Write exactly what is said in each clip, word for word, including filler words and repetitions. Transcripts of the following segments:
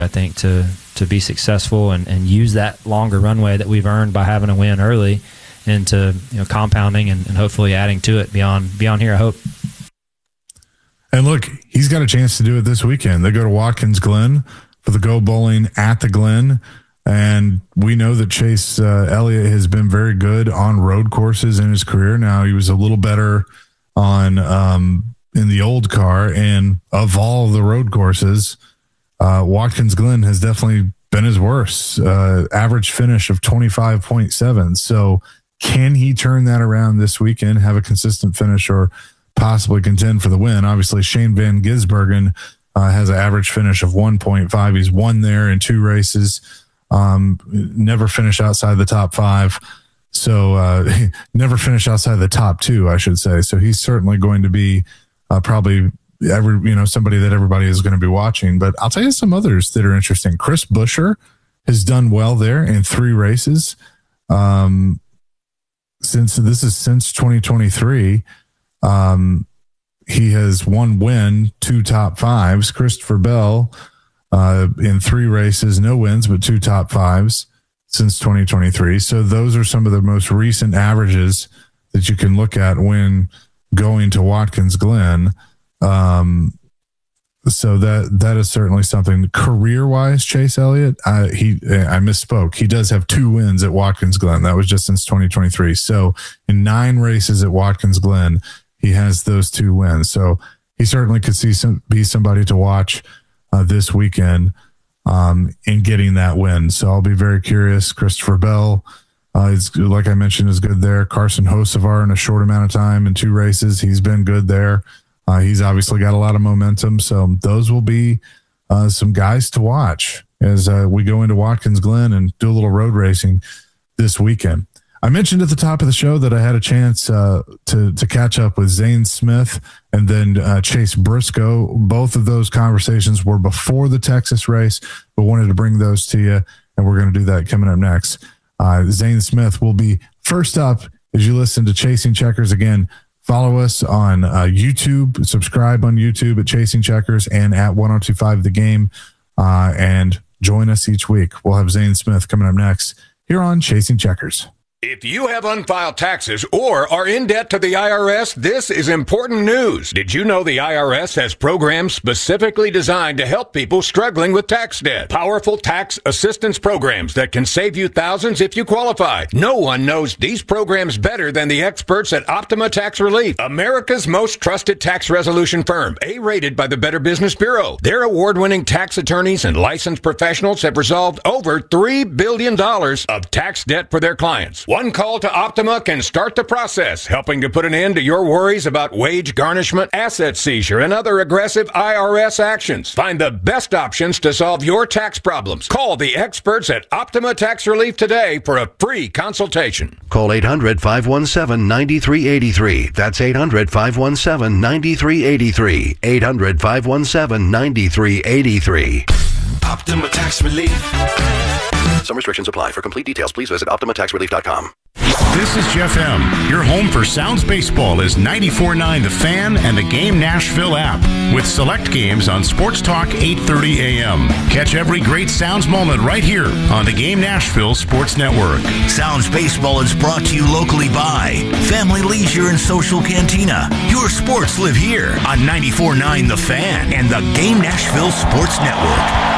I think, to to be successful and, and use that longer runway that we've earned by having a win early into, you know, compounding and, and hopefully adding to it beyond beyond here, I hope. And look, he's got a chance to do it this weekend. They go to Watkins Glen for the Go Bowling at the Glen. And we know that Chase uh, Elliott has been very good on road courses in his career. Now, he was a little better on um, in the old car. And of all the road courses, uh, Watkins Glen has definitely been his worst. Uh, average finish of twenty-five point seven. So can he turn that around this weekend, have a consistent finish, or possibly contend for the win? Obviously, Shane Van Gisbergen uh, has an average finish of one point five. He's won there in two races. Um, never finished outside the top five. So, uh, never finished outside the top two, I should say. So he's certainly going to be, uh, probably every, you know, somebody that everybody is going to be watching. But I'll tell you some others that are interesting. Chris Buescher has done well there in three races. Um, since this is since twenty twenty-three, um, he has one win, two top fives. Christopher Bell, Uh, in three races, no wins, but two top fives since twenty twenty-three. So those are some of the most recent averages that you can look at when going to Watkins Glen. Um, so that that is certainly something. Career-wise, Chase Elliott, I, he I misspoke. He does have two wins at Watkins Glen. That was just since twenty twenty-three. So in nine races at Watkins Glen, he has those two wins. So he certainly could see some, be somebody to watch Uh, this weekend um, in getting that win. So I'll be very curious. Christopher Bell, uh, is, like I mentioned, is good there. Carson Hocevar in a short amount of time in two races, he's been good there. Uh, he's obviously got a lot of momentum. So those will be uh, some guys to watch as uh, we go into Watkins Glen and do a little road racing this weekend. I mentioned at the top of the show that I had a chance uh, to to catch up with Zane Smith and then uh, Chase Briscoe. Both of those conversations were before the Texas race, but wanted to bring those to you, and we're going to do that coming up next. Uh, Zane Smith will be first up as you listen to Chasing Checkers. Again, follow us on uh, YouTube, subscribe on YouTube at Chasing Checkers and at one oh two five The Game, uh, and join us each week. We'll have Zane Smith coming up next here on Chasing Checkers. If you have unfiled taxes or are in debt to the I R S, this is important news. Did you know the I R S has programs specifically designed to help people struggling with tax debt? Powerful tax assistance programs that can save you thousands if you qualify. No one knows these programs better than the experts at Optima Tax Relief, America's most trusted tax resolution firm, A-rated by the Better Business Bureau. Their award-winning tax attorneys and licensed professionals have resolved over three billion dollars of tax debt for their clients. One call to Optima can start the process, helping to put an end to your worries about wage garnishment, asset seizure, and other aggressive I R S actions. Find the best options to solve your tax problems. Call the experts at Optima Tax Relief today for a free consultation. Call eight hundred, five one seven, nine three eight three. That's eight hundred, five one seven, nine three eight three. eight hundred, five one seven, nine three eight three. Optima Tax Relief. Some restrictions apply. For complete details, please visit optima tax relief dot com. This is Jeff M. Your home for Sounds Baseball is ninety-four point nine The Fan and the Game Nashville app, with select games on Sports Talk eight thirty a.m. Catch every great Sounds moment right here on the Game Nashville Sports Network. Sounds Baseball is brought to you locally by Family Leisure and Social Cantina. Your sports live here on ninety-four point nine The Fan and the Game Nashville Sports Network.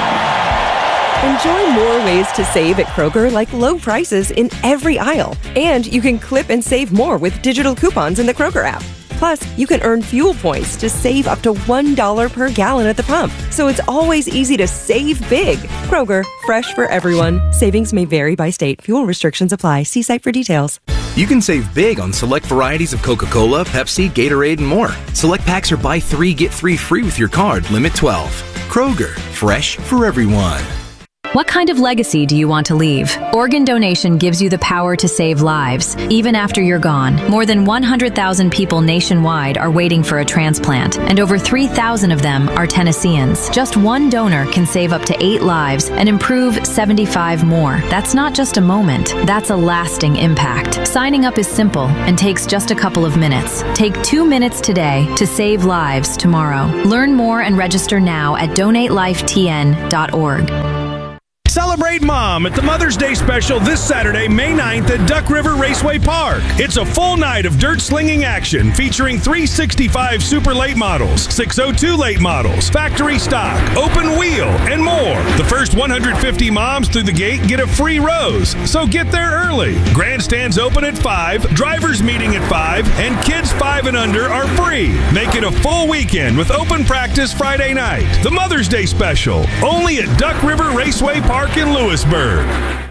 Enjoy more ways to save at Kroger, like low prices in every aisle. And you can clip and save more with digital coupons in the Kroger app. Plus, you can earn fuel points to save up to one dollar per gallon at the pump. So it's always easy to save big. Kroger, fresh for everyone. Savings may vary by state. Fuel restrictions apply. See site for details. You can save big on select varieties of Coca-Cola, Pepsi, Gatorade, and more. Select packs are buy three, get three free with your card. Limit twelve. Kroger, fresh for everyone. What kind of legacy do you want to leave? Organ donation gives you the power to save lives, even after you're gone. More than one hundred thousand people nationwide are waiting for a transplant, and over three thousand of them are Tennesseans. Just one donor can save up to eight lives and improve seventy-five more. That's not just a moment, that's a lasting impact. Signing up is simple and takes just a couple of minutes. Take two minutes today to save lives tomorrow. Learn more and register now at donate life t n dot org. Celebrate Mom at the Mother's Day special this Saturday, May ninth at Duck River Raceway Park. It's a full night of dirt slinging action featuring three sixty-five Super Late models, six oh two Late models, factory stock, open wheel, and more. The first one hundred fifty moms through the gate get a free rose, so get there early. Grandstands open at five, drivers meeting at five, and kids five and under are free. Make it a full weekend with open practice Friday night. The Mother's Day special, only at Duck River Raceway Park in Lewisburg.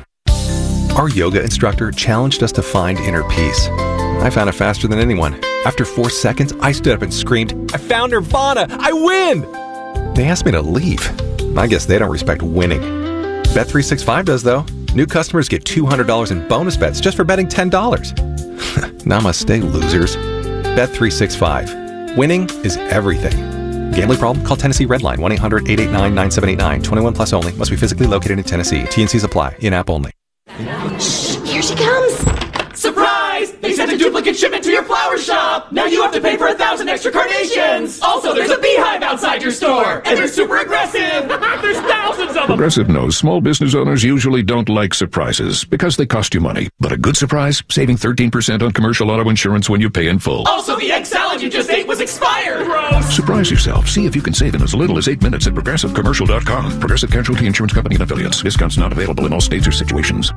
Our yoga instructor challenged us to find inner peace. I found it faster than anyone. After four seconds, I stood up and screamed, "I found Nirvana! I win!" They asked me to leave. I guess they don't respect winning. Bet three sixty-five does, though. New customers get two hundred dollars in bonus bets just for betting ten dollars. Namaste, losers. Bet three sixty-five. Winning is everything. Gambling problem? Call Tennessee Redline, one eight hundred eight eight nine nine seven eight nine. twenty-one plus only. Must be physically located in Tennessee. T and Cs apply. In-app only. Shh, here she comes. Surprise! They sent a duplicate shipment to your flower shop. Now you have to pay for a thousand extra carnations. Also, there's a beehive outside your store. And they're super aggressive. There's thousands of them. Progressive knows small business owners usually don't like surprises because they cost you money. But a good surprise? Saving thirteen percent on commercial auto insurance when you pay in full. Also, the egg salad you just ate was expired. Gross. Surprise yourself. See if you can save in as little as eight minutes at progressive commercial dot com. Progressive Casualty Insurance Company and affiliates. Discounts not available in all states or situations.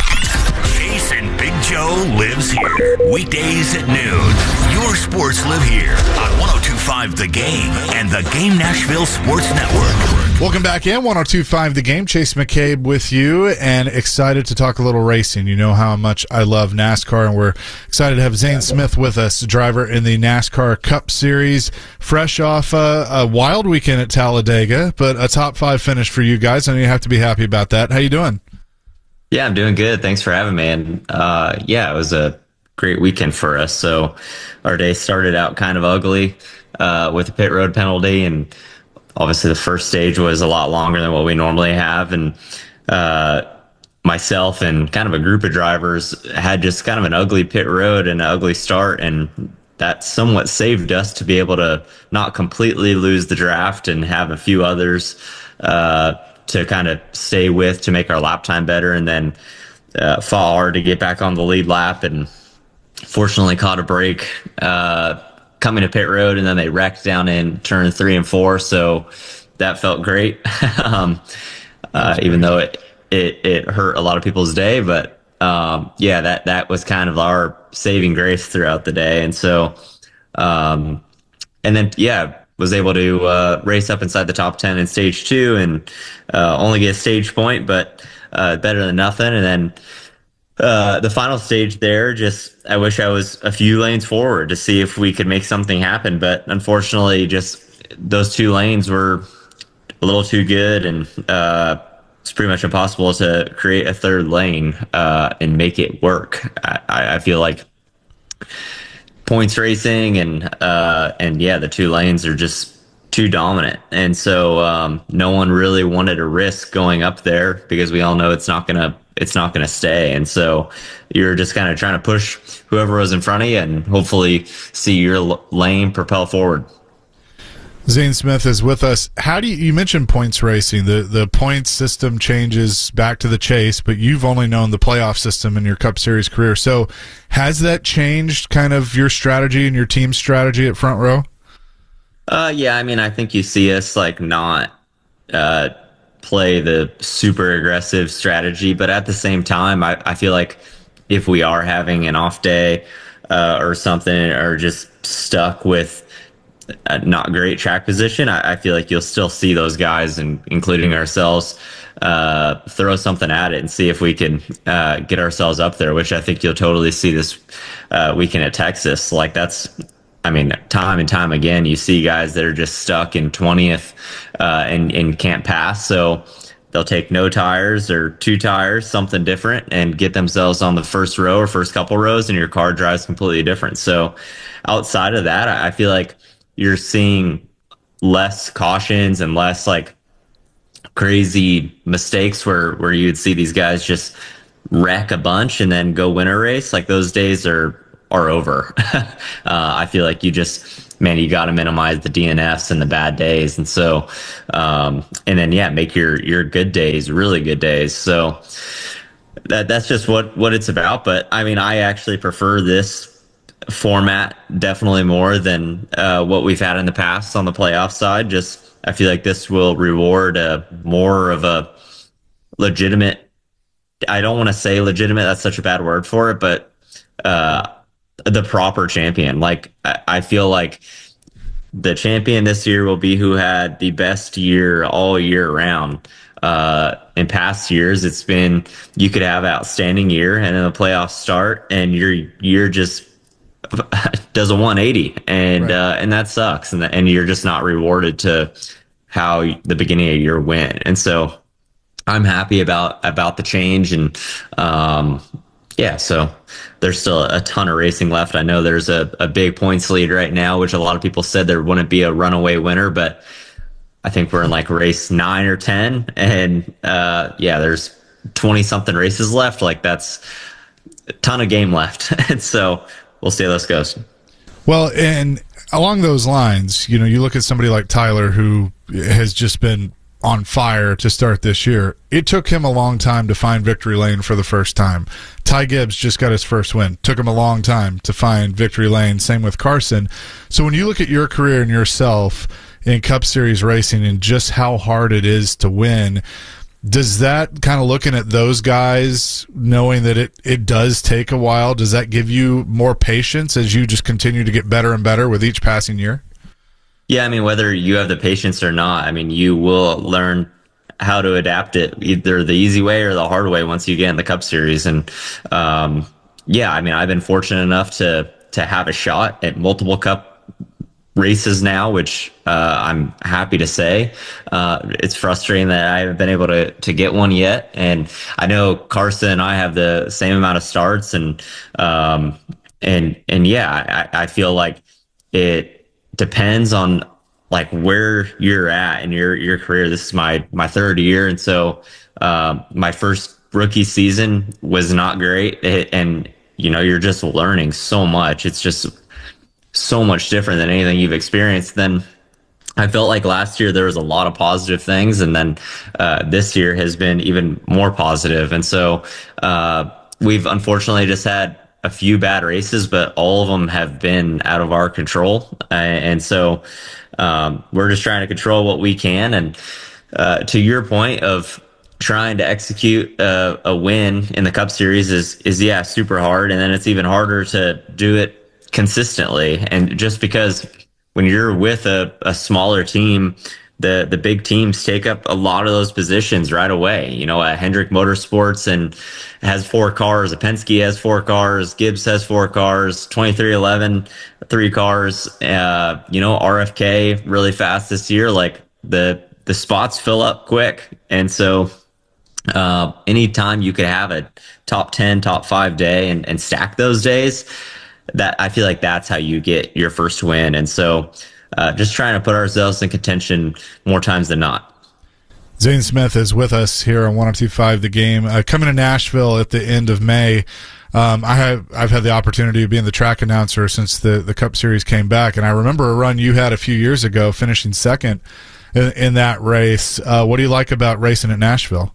Jason Big Joe lives here. Weekdays at noon. Your sports live here on one oh two point five The Game and the Game Nashville Sports Network. Welcome back in. one oh two point five The Game. Chase McCabe with you, and excited to talk a little racing. You know how much I love NASCAR, and we're excited to have Zane Smith with us, driver in the NASCAR Cup Series, fresh off a, a wild weekend at Talladega, but a top five finish for you guys, and you have to be happy about that. How you doing? Yeah, I'm doing good. Thanks for having me. And uh, yeah, it was a great weekend for us. So our day started out kind of ugly uh, with a pit road penalty, and obviously the first stage was a lot longer than what we normally have. And uh, myself and kind of a group of drivers had just kind of an ugly pit road and an ugly start, and that somewhat saved us to be able to not completely lose the draft and have a few others uh to kind of stay with to make our lap time better, and then uh, fought hard to get back on the lead lap, and fortunately caught a break uh, coming to pit road, and then they wrecked down in turn three and four, so that felt great. um, uh, even though it, it it hurt a lot of people's day, but um, yeah, that that was kind of our saving grace throughout the day, and so um, and then yeah. was able to uh, race up inside the top ten in stage two and uh, only get a stage point, but uh, better than nothing. And then uh, the final stage there, just I wish I was a few lanes forward to see if we could make something happen. But unfortunately, just those two lanes were a little too good, and uh, it's pretty much impossible to create a third lane uh, and make it work. I, I feel like points racing and uh and yeah the two lanes are just too dominant, and so um no one really wanted to risk going up there because we all know it's not gonna it's not gonna stay, and so you're just kind of trying to push whoever was in front of you and hopefully see your l- lane propel forward. Zane Smith is with us. How do you, you mentioned points racing, the the points system changes back to the chase, but you've only known the playoff system in your Cup Series career. So has that changed kind of your strategy and your team's strategy at Front Row? Uh, yeah, I mean, I think you see us like not uh, play the super aggressive strategy, but at the same time, I, I feel like if we are having an off day uh, or something, or just stuck with a not great track position, I, I feel like you'll still see those guys, and including ourselves, uh, throw something at it and see if we can uh, get ourselves up there, which I think you'll totally see this uh, weekend at Texas. Like that's, I mean, time and time again, you see guys that are just stuck in twentieth uh, and, and can't pass. So they'll take no tires or two tires, something different, and get themselves on the first row or first couple rows, and your car drives completely different. So outside of that, I feel like you're seeing less cautions and less like crazy mistakes where, where you'd see these guys just wreck a bunch and then go win a race. Like those days are, are over. uh, I feel like you just, man, you got to minimize the D N Fs and the bad days. And so, um, and then, yeah, make your, your good days, really good days. So that, that's just what, what it's about. But I mean, I actually prefer this format definitely more than, uh, what we've had in the past on the playoff side. Just, I feel like this will reward a more of a legitimate, I don't want to say legitimate, that's such a bad word for it, but, uh, the proper champion. Like, I feel like the champion this year will be who had the best year all year round. Uh, in past years, it's been, you could have outstanding year and then the playoffs start and your year just does a one eighty and, right. uh, and that sucks. And, the, and you're just not rewarded to how the beginning of your win. And so I'm happy about, about the change. And, um, yeah, so there's still a ton of racing left. I know there's a, a big points lead right now, which a lot of people said there wouldn't be a runaway winner, but I think we're in like race nine or ten. And, uh, yeah, there's twenty something races left. Like that's a ton of game left. And so we'll see how this goes. Well, and along those lines, you know, you look at somebody like Tyler who has just been on fire to start this year. It took him a long time to find victory lane for the first time. Ty Gibbs just got his first win. Took him a long time to find victory lane. Same with Carson. So when you look at your career and yourself in Cup Series racing and just how hard it is to win, does that kind of looking at those guys, knowing that it, it does take a while, does that give you more patience as you just continue to get better and better with each passing year? Yeah, I mean, whether you have the patience or not, I mean, you will learn how to adapt it either the easy way or the hard way once you get in the Cup Series. And um, yeah, I mean, I've been fortunate enough to to have a shot at multiple Cup races now, which uh, I'm happy to say. Uh, it's frustrating that I haven't been able to to get one yet. And I know Carson and I have the same amount of starts, and um, and and yeah, I, I feel like it depends on like where you're at in your, your career. This is my, my third year. And so, um, my first rookie season was not great. It, and, you know, you're just learning so much. It's just so much different than anything you've experienced. Then I felt like last year there was a lot of positive things. And then, uh, this year has been even more positive. And so, uh, we've unfortunately just had a few bad races, but all of them have been out of our control. Uh, and so, um, we're just trying to control what we can. And, uh, to your point of trying to execute a, a win in the Cup Series is, is, yeah, super hard. And then it's even harder to do it consistently. And just because when you're with a, a smaller team, the the big teams take up a lot of those positions right away. You know, uh, Hendrick Motorsports and has four cars. A Penske has four cars. Gibbs has four cars. twenty-three eleven, three cars. Uh, you know, R F K really fast this year. Like the the spots fill up quick, and so uh, anytime you could have a top ten, top five day and, and stack those days, that I feel like that's how you get your first win. And so. Uh, just trying to put ourselves in contention more times than not. Zane Smith is with us here on one oh two point five The Game. Uh, coming to Nashville at the end of May, um, I have I've had the opportunity of being the track announcer since the, the Cup Series came back, and I remember a run you had a few years ago, finishing second in, in that race. Uh, what do you like about racing at Nashville?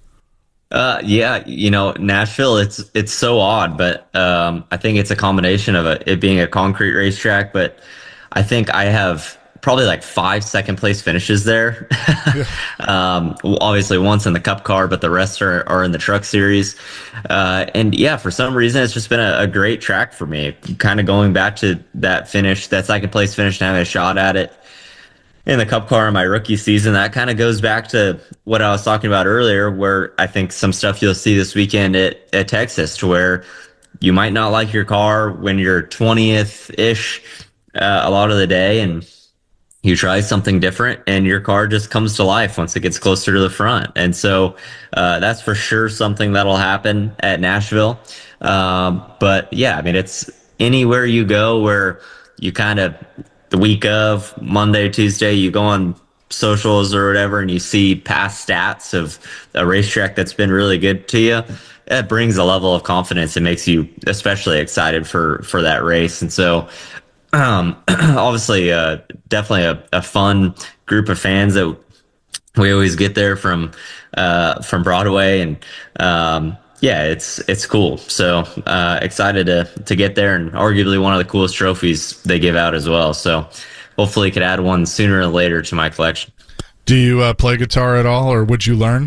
Uh, yeah, you know, Nashville, it's it's so odd, but um, I think it's a combination of a, it being a concrete racetrack, but I think I have probably like five second place finishes there. Yeah. um, obviously once in the Cup car, but the rest are, are in the Truck Series. Uh, and yeah, for some reason, it's just been a, a great track for me. Kind of going back to that finish, that second place finish, and having a shot at it in the Cup car in my rookie season. That kind of goes back to what I was talking about earlier, where I think some stuff you'll see this weekend at, at Texas, to where you might not like your car when you're twentieth ish. Uh, a lot of the day, and you try something different and your car just comes to life once it gets closer to the front. And so uh, that's for sure something that'll happen at Nashville. Um, but yeah, I mean, it's anywhere you go where you kind of the week of Monday, Tuesday, you go on socials or whatever and you see past stats of a racetrack that's been really good to you. It brings a level of confidence. It makes you especially excited for, for that race. And so, um, obviously, uh, definitely a, a fun group of fans that we always get there from, uh, from Broadway. And, um, yeah, it's, it's cool. So, uh, excited to, to get there, and arguably one of the coolest trophies they give out as well. So hopefully could add one sooner or later to my collection. Do you uh, play guitar at all, or would you learn?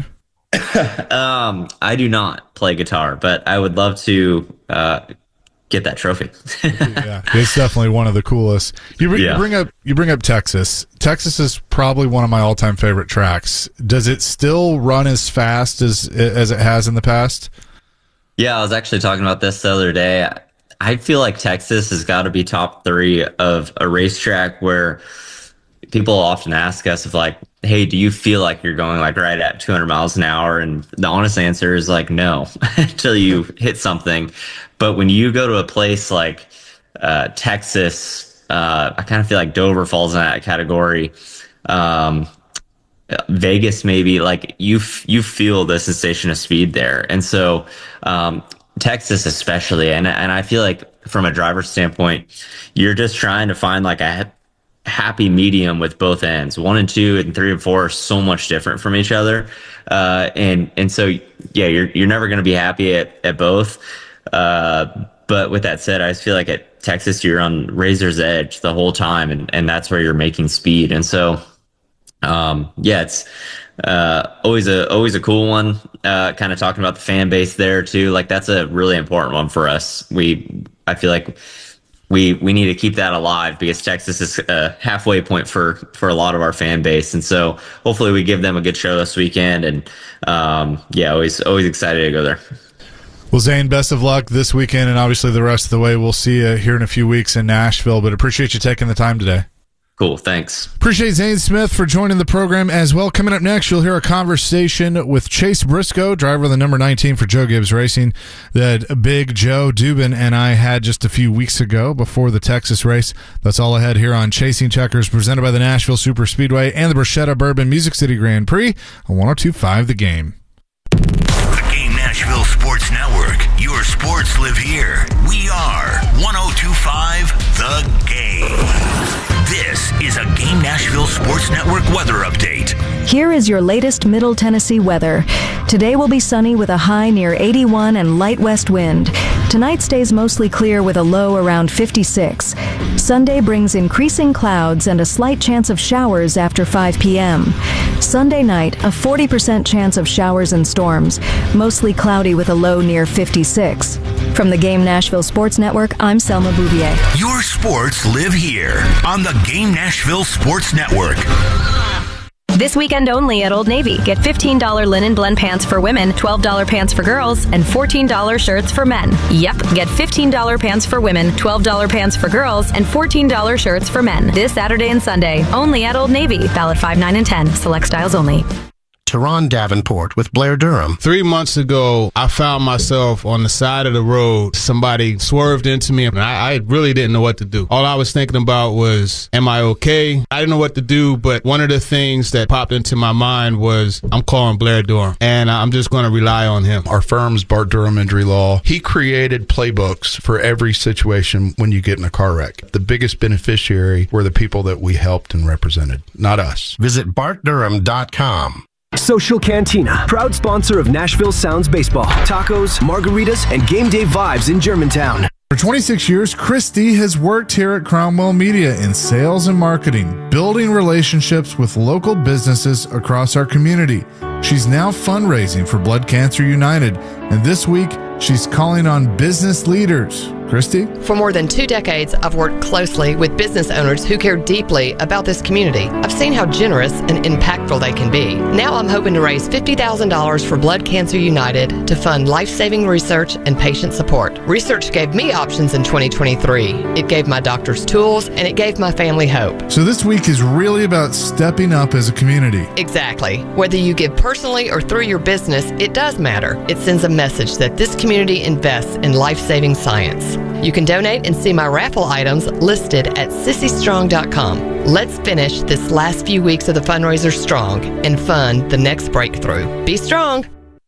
um, I do not play guitar, but I would love to uh, get that trophy. Yeah, it's definitely one of the coolest. You, bring, yeah. you bring up you bring up Texas. Texas is probably one of my all time favorite tracks. Does it still run as fast as as it has in the past? Yeah, I was actually talking about this the other day. I feel like Texas has got to be top three of a racetrack where people often ask us if like, hey, do you feel like you're going like right at two hundred miles an hour? And the honest answer is like, no, until you hit something. But when you go to a place like uh, Texas, uh, I kind of feel like Dover falls in that category. Um, Vegas, maybe, like you, f- you feel the sensation of speed there. And so, um, Texas especially, and and I feel like from a driver's standpoint, you're just trying to find like a ha- happy medium with both ends. One and two and three and four are so much different from each other, uh, and and so yeah, you're you're never going to be happy at at both. Uh, but with that said, I just feel like at Texas you're on razor's edge the whole time, and and that's where you're making speed. And so, um, yeah, it's. Uh, always a, always a cool one. Uh, kind of talking about the fan base there too. Like that's a really important one for us. We, I feel like we, we need to keep that alive because Texas is a halfway point for, for a lot of our fan base. And so hopefully we give them a good show this weekend. And, um, yeah, always, always excited to go there. Well, Zane, best of luck this weekend and obviously the rest of the way. We'll see you here in a few weeks in Nashville, but appreciate you taking the time today. Cool, thanks. Appreciate Zane Smith for joining the program as well. Coming up next, you'll hear a conversation with Chase Briscoe, driver of the number nineteen for Joe Gibbs Racing, that Big Joe Dubin and I had just a few weeks ago before the Texas race. That's all ahead here on Chasing Checkers, presented by the Nashville Super Speedway and the Bruschetta Bourbon Music City Grand Prix on one oh two point five The Game. The Game Nashville Sports Network. Your sports live here. We are one oh two point five The Game. This is a Game Nashville Sports Network weather update. Here is your latest Middle Tennessee weather. Today will be sunny with a high near eighty-one and light west wind. Tonight stays mostly clear with a low around fifty-six. Sunday brings increasing clouds and a slight chance of showers after five p.m. Sunday night, a forty percent chance of showers and storms, mostly cloudy with a low near fifty-six. From the Game Nashville Sports Network, I'm Selma Bouvier. Your sports live here on the Game Nashville Sports Network. This weekend only at Old Navy. Get fifteen dollars linen blend pants for women, twelve dollars pants for girls, and fourteen dollars shirts for men. Yep, get fifteen dollars pants for women, twelve dollars pants for girls, and fourteen dollars shirts for men. This Saturday and Sunday, only at Old Navy. Valid five, nine, and ten. Select styles only. Teron Davenport with Blair Durham. Three months ago, I found myself on the side of the road. Somebody swerved into me, and I, I really didn't know what to do. All I was thinking about was, am I okay? I didn't know what to do, but one of the things that popped into my mind was, I'm calling Blair Durham, and I'm just going to rely on him. Our firm's Bart Durham Injury Law. He created playbooks for every situation when you get in a car wreck. The biggest beneficiary were the people that we helped and represented, not us. Visit bart durham dot com. Social Cantina, proud sponsor of Nashville Sounds Baseball, tacos, margaritas, and game day vibes in Germantown. For twenty-six years, Christy has worked here at Cromwell Media in sales and marketing, building relationships with local businesses across our community. She's now fundraising for Blood Cancer United, and this week she's calling on business leaders Christy? For more than two decades, I've worked closely with business owners who care deeply about this community. I've seen how generous and impactful they can be. Now I'm hoping to raise fifty thousand dollars for Blood Cancer United to fund life-saving research and patient support. Research gave me options in twenty twenty-three. It gave my doctors tools, and it gave my family hope. So this week is really about stepping up as a community. Exactly. Whether you give personally or through your business, it does matter. It sends a message that this community invests in life-saving science. You can donate and see my raffle items listed at sissy strong dot com. Let's finish this last few weeks of the fundraiser strong and fund the next breakthrough. Be strong.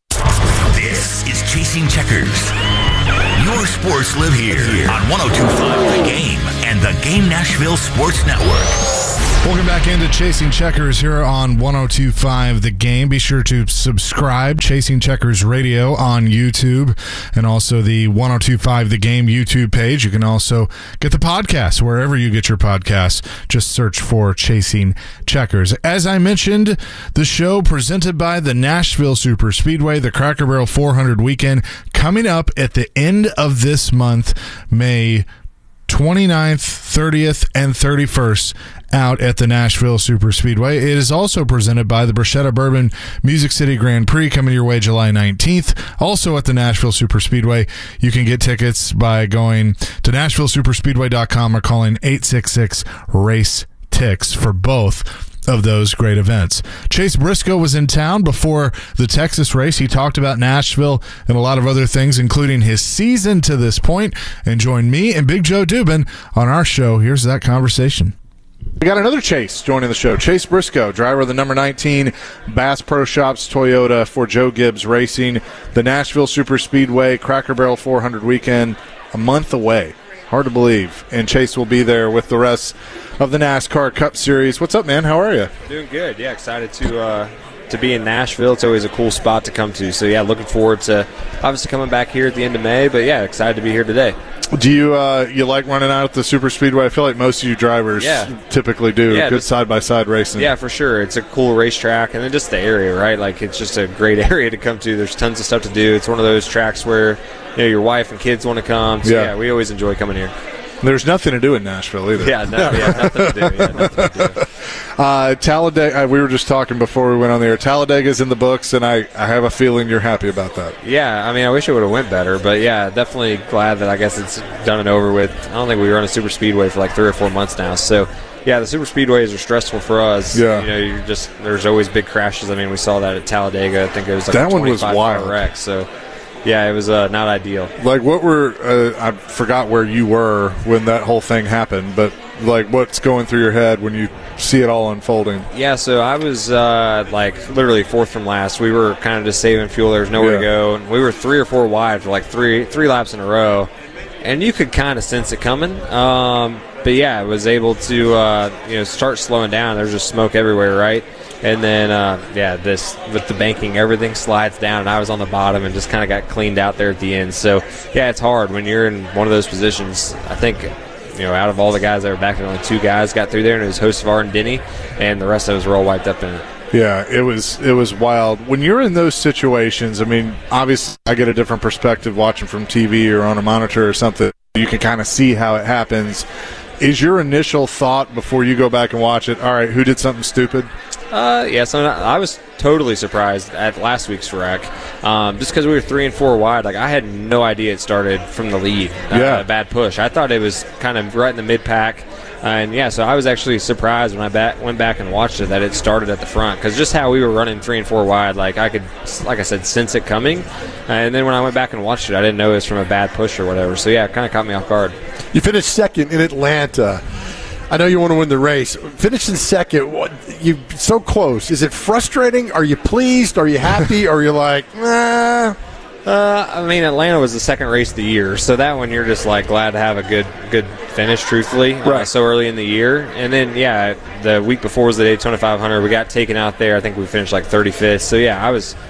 This is Chasing Checkers. Your sports live here on one oh two point five The Game and the Game Nashville Sports Network. Welcome back into Chasing Checkers here on one oh two point five The Game. Be sure to subscribe, Chasing Checkers Radio on YouTube, and also the one oh two point five The Game YouTube page. You can also get the podcast wherever you get your podcasts. Just search for Chasing Checkers. As I mentioned, the show presented by the Nashville Super Speedway, the Cracker Barrel four hundred weekend, coming up at the end of this month, May twenty-ninth, thirtieth, and thirty-first, out at the Nashville Super Speedway. It is also presented by the Bruschetta Bourbon Music City Grand Prix, coming your way July nineteenth, also at the Nashville Super Speedway. You can get tickets by going to nashville super speedway dot com or calling eight six six race tix for both of those great events. Chase Briscoe was in town before the Texas race. He talked about Nashville and a lot of other things, including his season to this point, and joined me and Big Joe Dubin on our show. Here's that conversation. We got another Chase joining the show. Chase Briscoe, driver of the number nineteen Bass Pro Shops Toyota for Joe Gibbs Racing. The Nashville Super Speedway Cracker Barrel four hundred weekend, a month away. Hard to believe. And Chase will be there with the rest of the NASCAR Cup Series. What's up, man? How are you? Doing good. Yeah, excited to uh, to be in Nashville. It's always a cool spot to come to. So, yeah, looking forward to obviously coming back here at the end of May. But, yeah, excited to be here today. Do you uh, you like running out at the Super Speedway? I feel like most of you drivers yeah. typically do. Yeah, good side-by-side racing. Yeah, for sure. It's a cool racetrack. And then just the area, right? Like, it's just a great area to come to. There's tons of stuff to do. It's one of those tracks where, you know, your wife and kids want to come. So, yeah, yeah we always enjoy coming here. There's nothing to do in Nashville either. Yeah, no, yeah nothing to do. Yeah, nothing to do. Uh, Talladega, uh, we were just talking before we went on the air. Talladega's in the books, and I, I have a feeling you're happy about that. Yeah, I mean, I wish it would have went better, but yeah, definitely glad that I guess it's done and over with. I don't think we run a super speedway for like three or four months now, so yeah, the super speedways are stressful for us. Yeah, you know, you're just there's always big crashes. I mean, we saw that at Talladega. I think it was like that a one was wild wreck. So. Yeah, it was uh, not ideal. Like, what were uh, I forgot where you were when that whole thing happened, but like, what's going through your head when you see it all unfolding? Yeah, so I was uh, like literally fourth from last. We were kind of just saving fuel. There was nowhere yeah. to go, and we were three or four wide for like three three laps in a row, and you could kind of sense it coming. Um, but yeah, I was able to uh, you know start slowing down. There's just smoke everywhere, right? And then, uh, yeah, this with the banking, everything slides down, and I was on the bottom and just kind of got cleaned out there at the end. So, yeah, it's hard when you're in one of those positions. I think, you know, out of all the guys that were back, only two guys got through there, and it was Hocevar and Denny, and the rest of us were all wiped up in it. Yeah, it was it was wild. When you're in those situations, I mean, obviously I get a different perspective watching from T V or on a monitor or something. You can kind of see how it happens. Is your initial thought before you go back and watch it, all right, who did something stupid? Uh, yeah, so I was totally surprised at last week's wreck, um, just because we were three and four wide. Like, I had no idea it started from the lead. Uh, yeah, bad push. I thought it was kind of right in the mid pack, uh, and yeah, so I was actually surprised when I back, went back and watched it that it started at the front, because just how we were running three and four wide, like I could, like I said, sense it coming. Uh, and then when I went back and watched it, I didn't know it was from a bad push or whatever. So yeah, it kind of caught me off guard. You finished second in Atlanta. I know you want to win the race. Finishing second, what, you so close. Is it frustrating? Are you pleased? Are you happy? Or are you like, nah? Uh, I mean, Atlanta was the second race of the year, so that one you're just like glad to have a good good finish, truthfully, right. uh, so early in the year. And then, yeah, the week before was the Daytona five hundred. We got taken out there. I think we finished like thirty-fifth. So, yeah, I was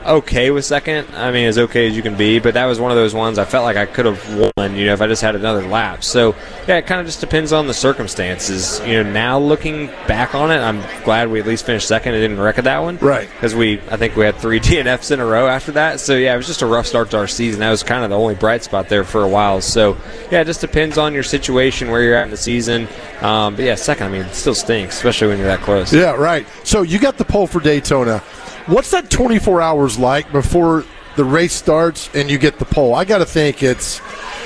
okay with second. I mean, as okay as you can be, but that was one of those ones I felt like I could have won, you know, if I just had another lap. So, yeah, it kind of just depends on the circumstances. You know, now looking back on it, I'm glad we at least finished second and didn't wreck at that one. Right. Because we, I think we had three D N Fs in a row after that. So, yeah, it was just a rough start to our season. That was kind of the only bright spot there for a while. So, yeah, it just depends on your situation, where you're at in the season. Um, but, yeah, second, I mean, it still stinks, especially when you're that close. Yeah, right. So you got the pole for Daytona. What's that twenty-four hours like before the race starts and you get the pole? I got to think it's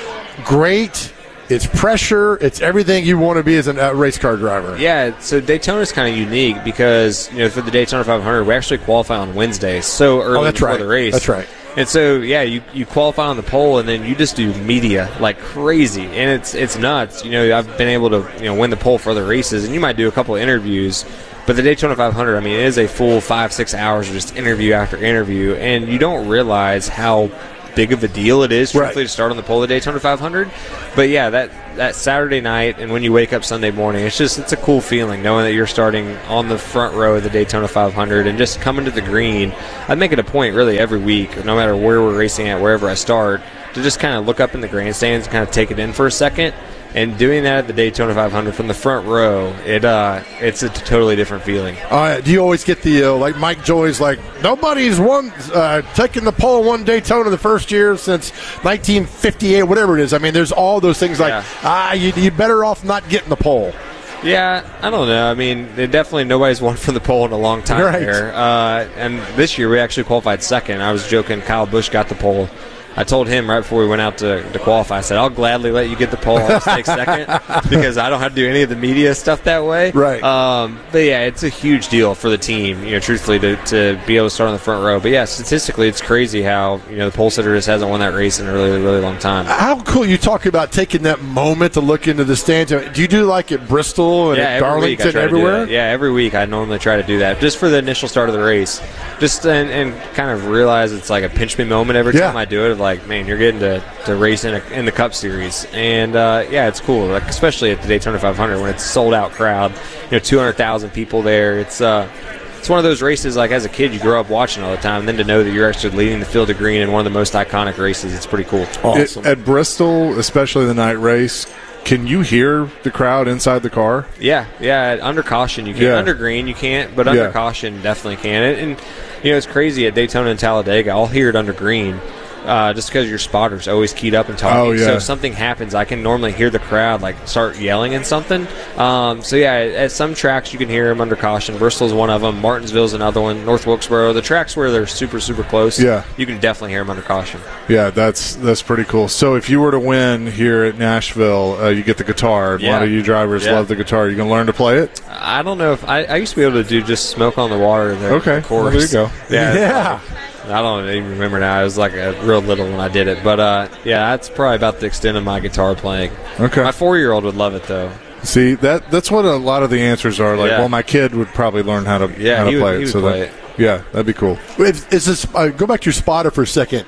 great. It's pressure. It's everything you want to be as a uh, race car driver. Yeah, so Daytona's kind of unique because, you know, for the Daytona five hundred, we actually qualify on Wednesdays, so early oh, that's before right. the race. That's right. And so, yeah, you, you qualify on the pole, and then you just do media like crazy, and it's it's nuts. You know, I've been able to you know win the pole for other races, and you might do a couple of interviews, but the Daytona five hundred, I mean, it is a full five six hours of just interview after interview, and you don't realize how big of a deal it is, truthfully, right. to start on the pole of the Daytona five hundred. But yeah, that that Saturday night and when you wake up Sunday morning, it's just it's a cool feeling knowing that you're starting on the front row of the Daytona five hundred and just coming to the green. I make it a point really every week, no matter where we're racing at, wherever I start, to just kind of look up in the grandstands and kind of take it in for a second. And doing that at the Daytona five hundred from the front row, it uh, it's a totally different feeling. Uh, do you always get the, uh, like Mike Joy's like, nobody's won, uh, taken the pole one Daytona the first year since nineteen fifty-eight, whatever it is. I mean, there's all those things like, yeah. ah, you, you're better off not getting the pole. Yeah, I don't know. I mean, it definitely nobody's won from the pole in a long time right. there. Uh, and this year we actually qualified second. I was joking, Kyle Busch got the pole. I told him right before we went out to, to qualify, I said, I'll gladly let you get the pole. I'll just take second because I don't have to do any of the media stuff that way. Right. Um, but, yeah, it's a huge deal for the team, you know, truthfully, to, to be able to start on the front row. But, yeah, statistically, it's crazy how, you know, the pole sitter just hasn't won that race in a really, really long time. How cool you talk about taking that moment to look into the stands. Do you do like at Bristol and yeah, at Darlington, everywhere? Yeah, every week I normally try to do that just for the initial start of the race. Just and, and kind of realize it's like a pinch me moment every yeah. time I do it. Of like, man, you're getting to, to race in, a, in the Cup Series, and uh, yeah, it's cool. Like especially at the Daytona five hundred when it's a sold out crowd, you know, two hundred thousand people there. It's uh, it's one of those races. Like as a kid, you grow up watching all the time, and then to know that you're actually leading the field of green in one of the most iconic races, it's pretty cool. Awesome. It, at Bristol, especially the night race. Can you hear the crowd inside the car? Yeah, yeah. Under caution, you can. Yeah. Under green, you can't, but under yeah. caution, definitely can. And, and you know, it's crazy at Daytona and Talladega. I'll hear it under green, uh, just because your spotter's always keyed up and talking. Oh, yeah. So if something happens, I can normally hear the crowd like start yelling and something. Um, so yeah, at some tracks you can hear them under caution. Bristol's one of them. Martinsville's another one. North Wilkesboro, the tracks where they're super super close. Yeah. You can definitely hear them under caution. Yeah, that's that's pretty cool. So if you were to win here at Nashville, uh, you get the guitar. Yeah. A lot of you drivers yeah. love the guitar. You can learn to play it? I don't know if I, I used to be able to do just Smoke on the Water. The, okay, the chorus. Well, there you go. Yeah. yeah. I don't even remember now. I was like a real little when I did it. But, uh, yeah, that's probably about the extent of my guitar playing. Okay. My four-year-old would love it, though. See, that that's what a lot of the answers are. Like, Yeah. well, my kid would probably learn how to, Yeah, how to he would- play he it. would so play that, it. Yeah, that'd be cool. Is, is this, uh, go back to your spotter for a second.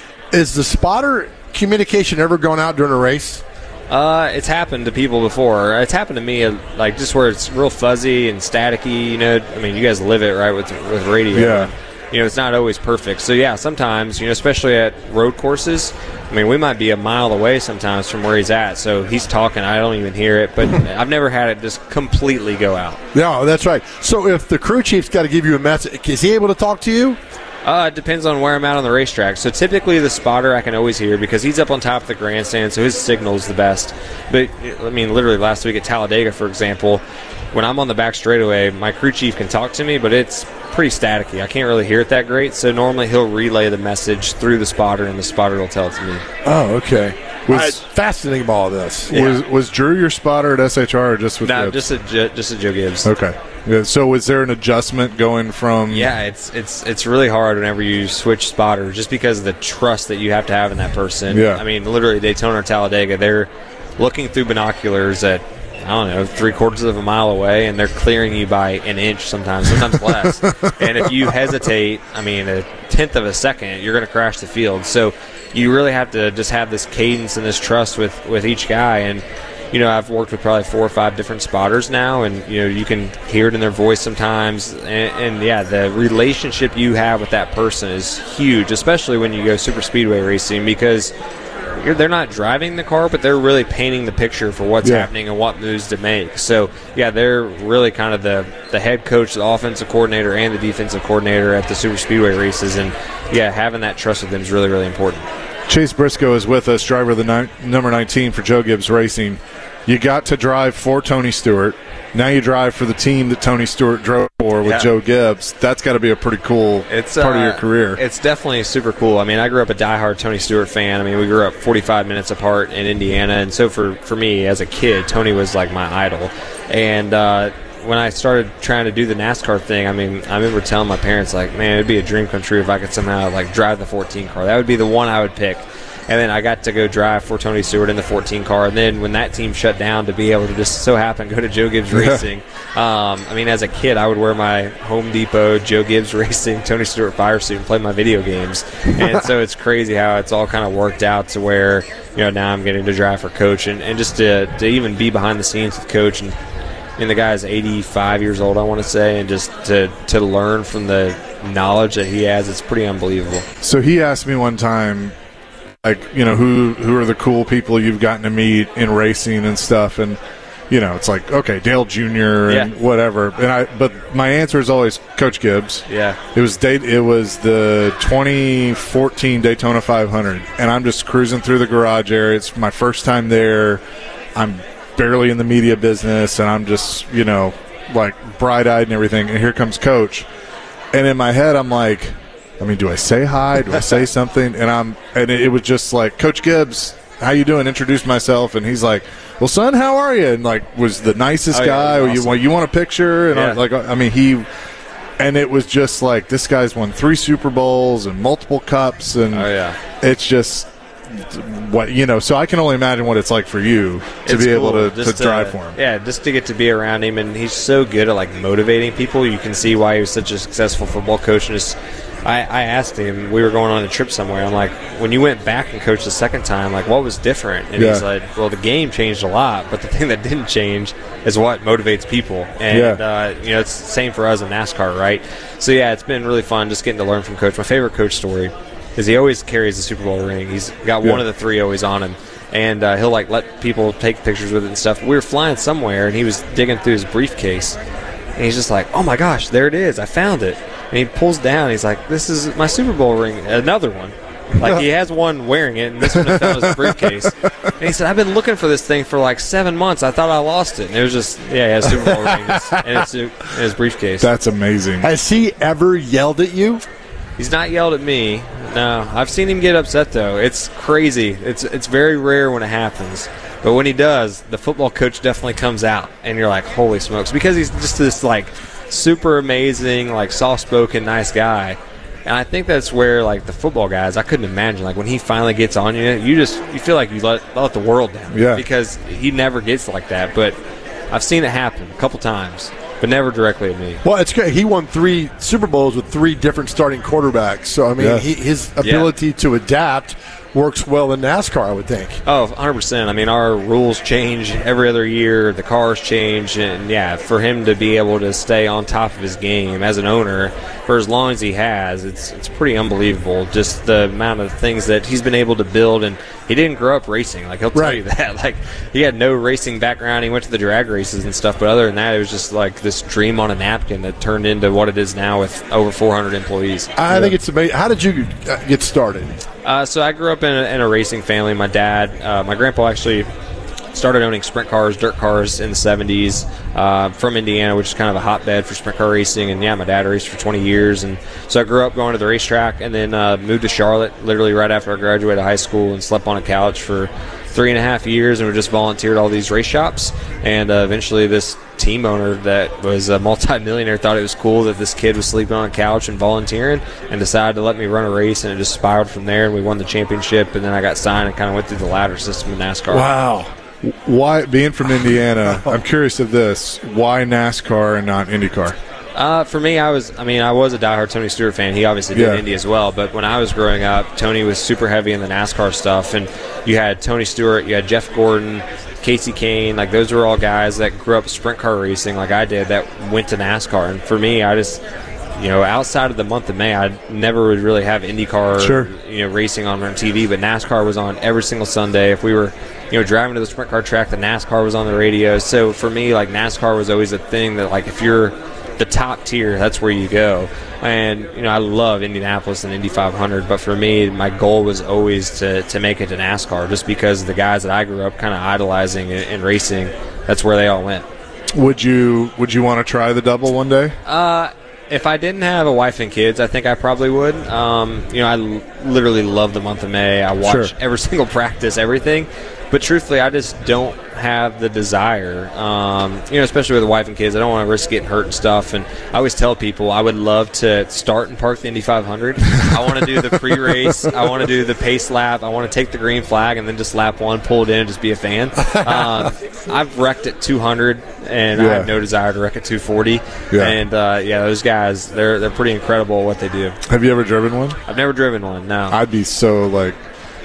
Is the spotter communication ever gone out during a race? Uh, it's happened to people before. It's happened to me, uh, like, just where it's real fuzzy and staticky, you know. I mean, you guys live it, right, with with radio. Yeah. You know, it's not always perfect. So, yeah, sometimes, you know, especially at road courses, I mean, we might be a mile away sometimes from where he's at. So he's talking. I don't even hear it. But I've never had it just completely go out. No, that's right. So if the crew chief's got to give you a message, is he able to talk to you? Uh, it depends on where I'm at on the racetrack. So typically the spotter I can always hear because he's up on top of the grandstand, so his signal's the best. But, I mean, literally last week at Talladega, for example, when I'm on the back straightaway, my crew chief can talk to me, but it's pretty staticky. I can't really hear it that great, so normally he'll relay the message through the spotter, and the spotter will tell it to me. Oh, okay. Was, It's fascinating about all this. Yeah. was was Drew your spotter at S H R or just with No, Gibbs? just a Ju- just a Joe Gibbs. Okay. Yeah, so was there an adjustment going from? Yeah, it's it's it's really hard whenever you switch spotters, just because of the trust that you have to have in that person. Yeah. I mean, literally Daytona or Talladega, they're looking through binoculars at, I don't know, three quarters of a mile away, and they're clearing you by an inch sometimes, sometimes less. And if you hesitate, I mean, a tenth of a second, you're going to crash the field. So you really have to just have this cadence and this trust with, with each guy. And, you know, I've worked with probably four or five different spotters now, and, you know, you can hear it in their voice sometimes. And, and yeah, the relationship you have with that person is huge, especially when you go super speedway racing, because you're, they're not driving the car, but they're really painting the picture for what's yeah. happening and what moves to make. So, yeah, they're really kind of the, the head coach, the offensive coordinator, and the defensive coordinator at the super speedway races. And, yeah, having that trust with them is really, really important. Chase Briscoe is with us, driver of the ni- number nineteen for Joe Gibbs Racing. You got to drive for Tony Stewart. Now you drive for the team that Tony Stewart drove for with yeah. Joe Gibbs. That's got to be a pretty cool it's, part uh, of your career. It's definitely super cool. I mean, I grew up a diehard Tony Stewart fan. I mean, we grew up forty-five minutes apart in Indiana, and so for, for me as a kid, Tony was like my idol. And uh, when I started trying to do the NASCAR thing, I mean, I remember telling my parents, like, man, it'd be a dream come true if I could somehow like drive the fourteen car. That would be the one I would pick. And then I got to go drive for Tony Stewart in the fourteen car. And then when that team shut down, to be able to just so happen go to Joe Gibbs Racing. um, I mean, as a kid, I would wear my Home Depot Joe Gibbs Racing Tony Stewart fire suit and play my video games. And so it's crazy how it's all kind of worked out to where, you know, now I'm getting to drive for Coach. And, and just to, to even be behind the scenes with Coach. And I mean, the guy's eighty-five years old, I want to say. And just to, to learn from the knowledge that he has, it's pretty unbelievable. So he asked me one time, like, you know, who who are the cool people you've gotten to meet in racing and stuff, and you know, it's like, okay, Dale Junior and yeah. whatever. And I, but my answer is always Coach Gibbs. Yeah, it was date. It was the twenty fourteen Daytona five hundred, and I'm just cruising through the garage area. It's my first time there. I'm barely in the media business, and I'm just, you know, like bright-eyed and everything. And here comes Coach, and in my head, I'm like, I mean, do I say hi? Do I say something? And I'm, and it, it was just like, Coach Gibbs, how you doing? Introduced myself, and he's like, well, son, how are you? And like, was the nicest oh, guy. Yeah, awesome. You, you want a picture? And yeah. I was like, I mean, he, and it was just like, this guy's won three Super Bowls and multiple cups, and oh, yeah. it's just what, you know. So I can only imagine what it's like for you to it's be cool. able to, to, to drive for him. Yeah, just to get to be around him, and he's so good at like motivating people. You can see why he was such a successful football coach. And just, I, I asked him, we were going on a trip somewhere, I'm like, when you went back and coached the second time, like, what was different? And yeah. he's like, well, the game changed a lot, but the thing that didn't change is what motivates people. And, yeah. uh, you know, it's the same for us in NASCAR, right? So, yeah, it's been really fun just getting to learn from Coach. My favorite Coach story is he always carries the Super Bowl ring. He's got yeah. one of the three always on him. And uh, he'll, like, let people take pictures with it and stuff. We were flying somewhere, and he was digging through his briefcase. And he's just like, oh, my gosh, there it is. I found it. And he pulls down. He's like, this is my Super Bowl ring. Another one. Like, he has one wearing it, and this one fell in his briefcase. And he said, I've been looking for this thing for like seven months. I thought I lost it. And it was just, yeah, he has a Super Bowl ring and it's in his briefcase. That's amazing. Has he ever yelled at you? He's not yelled at me. No. I've seen him get upset, though. It's crazy. It's it's very rare when it happens. But when he does, the football coach definitely comes out, and you're like, holy smokes. Because he's just this, like, super amazing, like, soft-spoken, nice guy. And I think that's where, like, the football guys, I couldn't imagine. Like, when he finally gets on you, you just you feel like you let, let the world down. Yeah. Because he never gets like that. But I've seen it happen a couple times, but never directly at me. Well, it's great. He won three Super Bowls with three different starting quarterbacks. So, I mean, yeah. he, his ability yeah. to adapt works well in NASCAR, I would think. Oh, one hundred percent. I mean, our rules change every other year. The cars change. And, yeah, for him to be able to stay on top of his game as an owner for as long as he has, it's it's pretty unbelievable, just the amount of things that he's been able to build. And he didn't grow up racing. Like, he'll tell right. you that. Like, he had no racing background. He went to the drag races and stuff. But other than that, it was just like this dream on a napkin that turned into what it is now with over four hundred employees. I yeah. think it's amazing. How did you get started? Uh, so I grew up in a, in a racing family. My dad, uh, my grandpa actually started owning sprint cars, dirt cars in the seventies uh, from Indiana, which is kind of a hotbed for sprint car racing. And, yeah, my dad raced for twenty years. And so I grew up going to the racetrack and then uh, moved to Charlotte literally right after I graduated high school and slept on a couch for three and a half years and we just volunteered all these race shops. And uh, eventually this team owner that was a multi-millionaire thought it was cool that this kid was sleeping on a couch and volunteering and decided to let me run a race, and it just spiraled from there, and we won the championship, and then I got signed and kind of went through the ladder system in NASCAR. Wow. Why, being from Indiana, I'm curious of this, why NASCAR and not IndyCar? Uh, for me, I was, I mean, I was a diehard Tony Stewart fan. He obviously did Yeah. Indy as well. But when I was growing up, Tony was super heavy in the NASCAR stuff. And you had Tony Stewart, you had Jeff Gordon, Casey Kane. Like, those were all guys that grew up sprint car racing like I did that went to NASCAR. And for me, I just, you know, outside of the month of May, I never would really have IndyCar, Sure. you know, racing on on T V. But NASCAR was on every single Sunday. If we were, you know, driving to the sprint car track, the NASCAR was on the radio. So for me, like, NASCAR was always a thing that, like, if you're the top tier, that's where you go. And, you know, I love Indianapolis and Indy five hundred, but for me, my goal was always to, to make it to NASCAR, just because the guys that I grew up kind of idolizing in, in racing, that's where they all went. Would you Would you want to try the double one day? Uh, if I didn't have a wife and kids, I think I probably would. Um, you know, I l- literally love the month of May. I watch Sure. every single practice, everything. But truthfully, I just don't have the desire, um, you know, especially with a wife and kids. I don't want to risk getting hurt and stuff. And I always tell people I would love to start and park the Indy five hundred. I want to do the pre-race. I want to do the pace lap. I want to take the green flag and then just lap one, pull it in, and just be a fan. Um, I've wrecked at two hundred, and I Yeah. have no desire to wreck at two forty. Yeah. And, uh, yeah, those guys, they're, they're pretty incredible at what they do. Have you ever driven one? I've never driven one, no. I'd be so, like,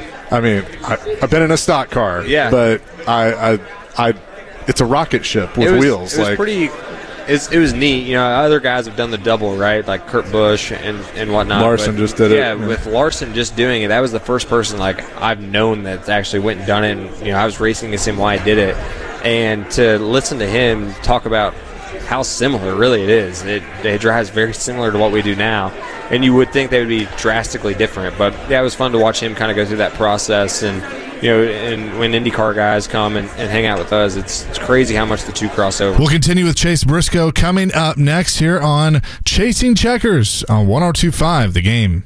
I mean, I, I've been in a stock car, Yeah. but I, I, I, it's a rocket ship with it was, wheels. It was like, pretty. It's, it was neat. You know, other guys have done the double, right? Like Kurt Busch and, and whatnot. Larson But, just did it. yeah, Yeah. with Larson just doing it, that was the first person like I've known that actually went and done it. And, you know, I was racing against him while I did it, and to listen to him talk about how similar really it is. It, it drives very similar to what we do now, and you would think they would be drastically different. But yeah, it was fun to watch him kind of go through that process. And you know, and when IndyCar guys come and, and hang out with us, it's, it's crazy how much the two cross over. We'll continue with Chase Briscoe coming up next here on Chasing Checkers on one oh two point five The Game.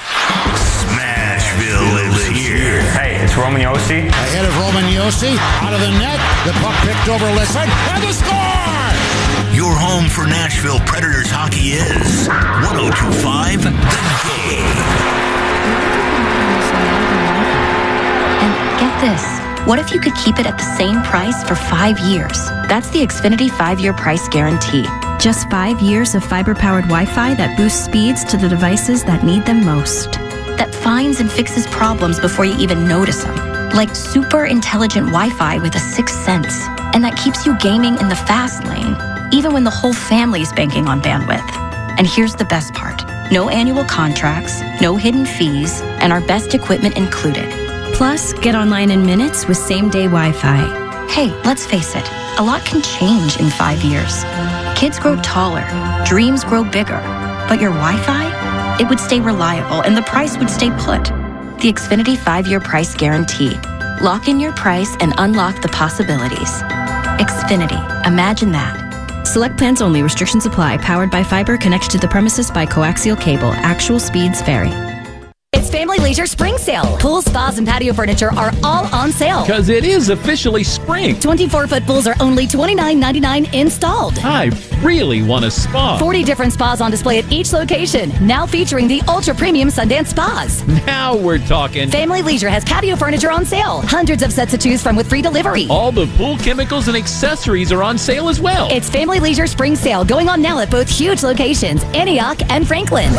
Smashville lives here. Hey, it's Roman Yossi. Ahead of Roman Yossi, out of the net, the puck picked over Lisson, and the score! Your home for Nashville Predators hockey is one oh two point five The Game. Get this. What if you could keep it at the same price for five years? That's the Xfinity five-year price guarantee. Just five years of fiber-powered Wi-Fi that boosts speeds to the devices that need them most. That finds and fixes problems before you even notice them. Like super intelligent Wi-Fi with a sixth sense. And that keeps you gaming in the fast lane, even when the whole family's banking on bandwidth. And here's the best part. No annual contracts, no hidden fees, and our best equipment included. Plus, get online in minutes with same-day Wi-Fi. Hey, let's face it, a lot can change in five years. Kids grow taller, dreams grow bigger, but your Wi-Fi, it would stay reliable and the price would stay put. The Xfinity five-year price guarantee. Lock in your price and unlock the possibilities. Xfinity, imagine that. Select plans only. Restrictions apply. Powered by fiber. Connected to the premises by coaxial cable. Actual speeds vary. It's Family Leisure Spring Sale. Pool, spas, and patio furniture are all on sale. Because it is officially spring. twenty-four foot pools are only twenty-nine ninety-nine installed. I really want a spa. forty different spas on display at each location. Now featuring the ultra premium Sundance spas. Now we're talking. Family Leisure has patio furniture on sale. Hundreds of sets to choose from with free delivery. All the pool chemicals and accessories are on sale as well. It's Family Leisure Spring Sale going on now at both huge locations, Antioch and Franklin.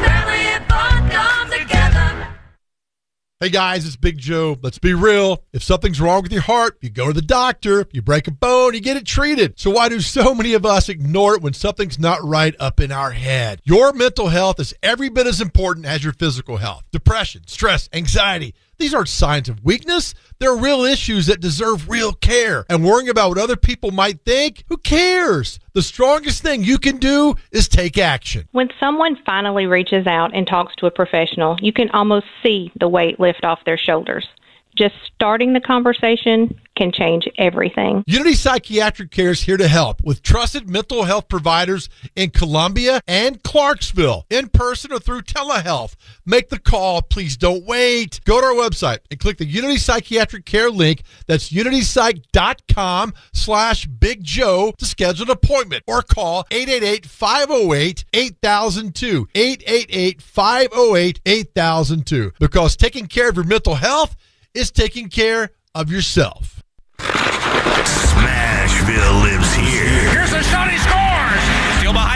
Hey guys, it's Big Joe. Let's be real. If something's wrong with your heart, you go to the doctor. You break a bone, you get it treated. So why do so many of us ignore it when something's not right up in our head? Your mental health is every bit as important as your physical health. Depression, stress, anxiety. These aren't signs of weakness. They're real issues that deserve real care. And worrying about what other people might think, who cares? The strongest thing you can do is take action. When someone finally reaches out and talks to a professional, you can almost see the weight lift off their shoulders. Just starting the conversation can change everything. Unity Psychiatric Care is here to help with trusted mental health providers in Columbia and Clarksville, in person or through telehealth. Make the call. Please don't wait. Go to our website and click the Unity Psychiatric Care link. That's unitypsych.com slash Big Joe to schedule an appointment or call eight eight eight, five oh eight, eight thousand two, eight eight eight, five oh eight, eight thousand two, because taking care of your mental health is taking care of yourself. Smashville lives here. Here's the shot, he scores! Still behind the net!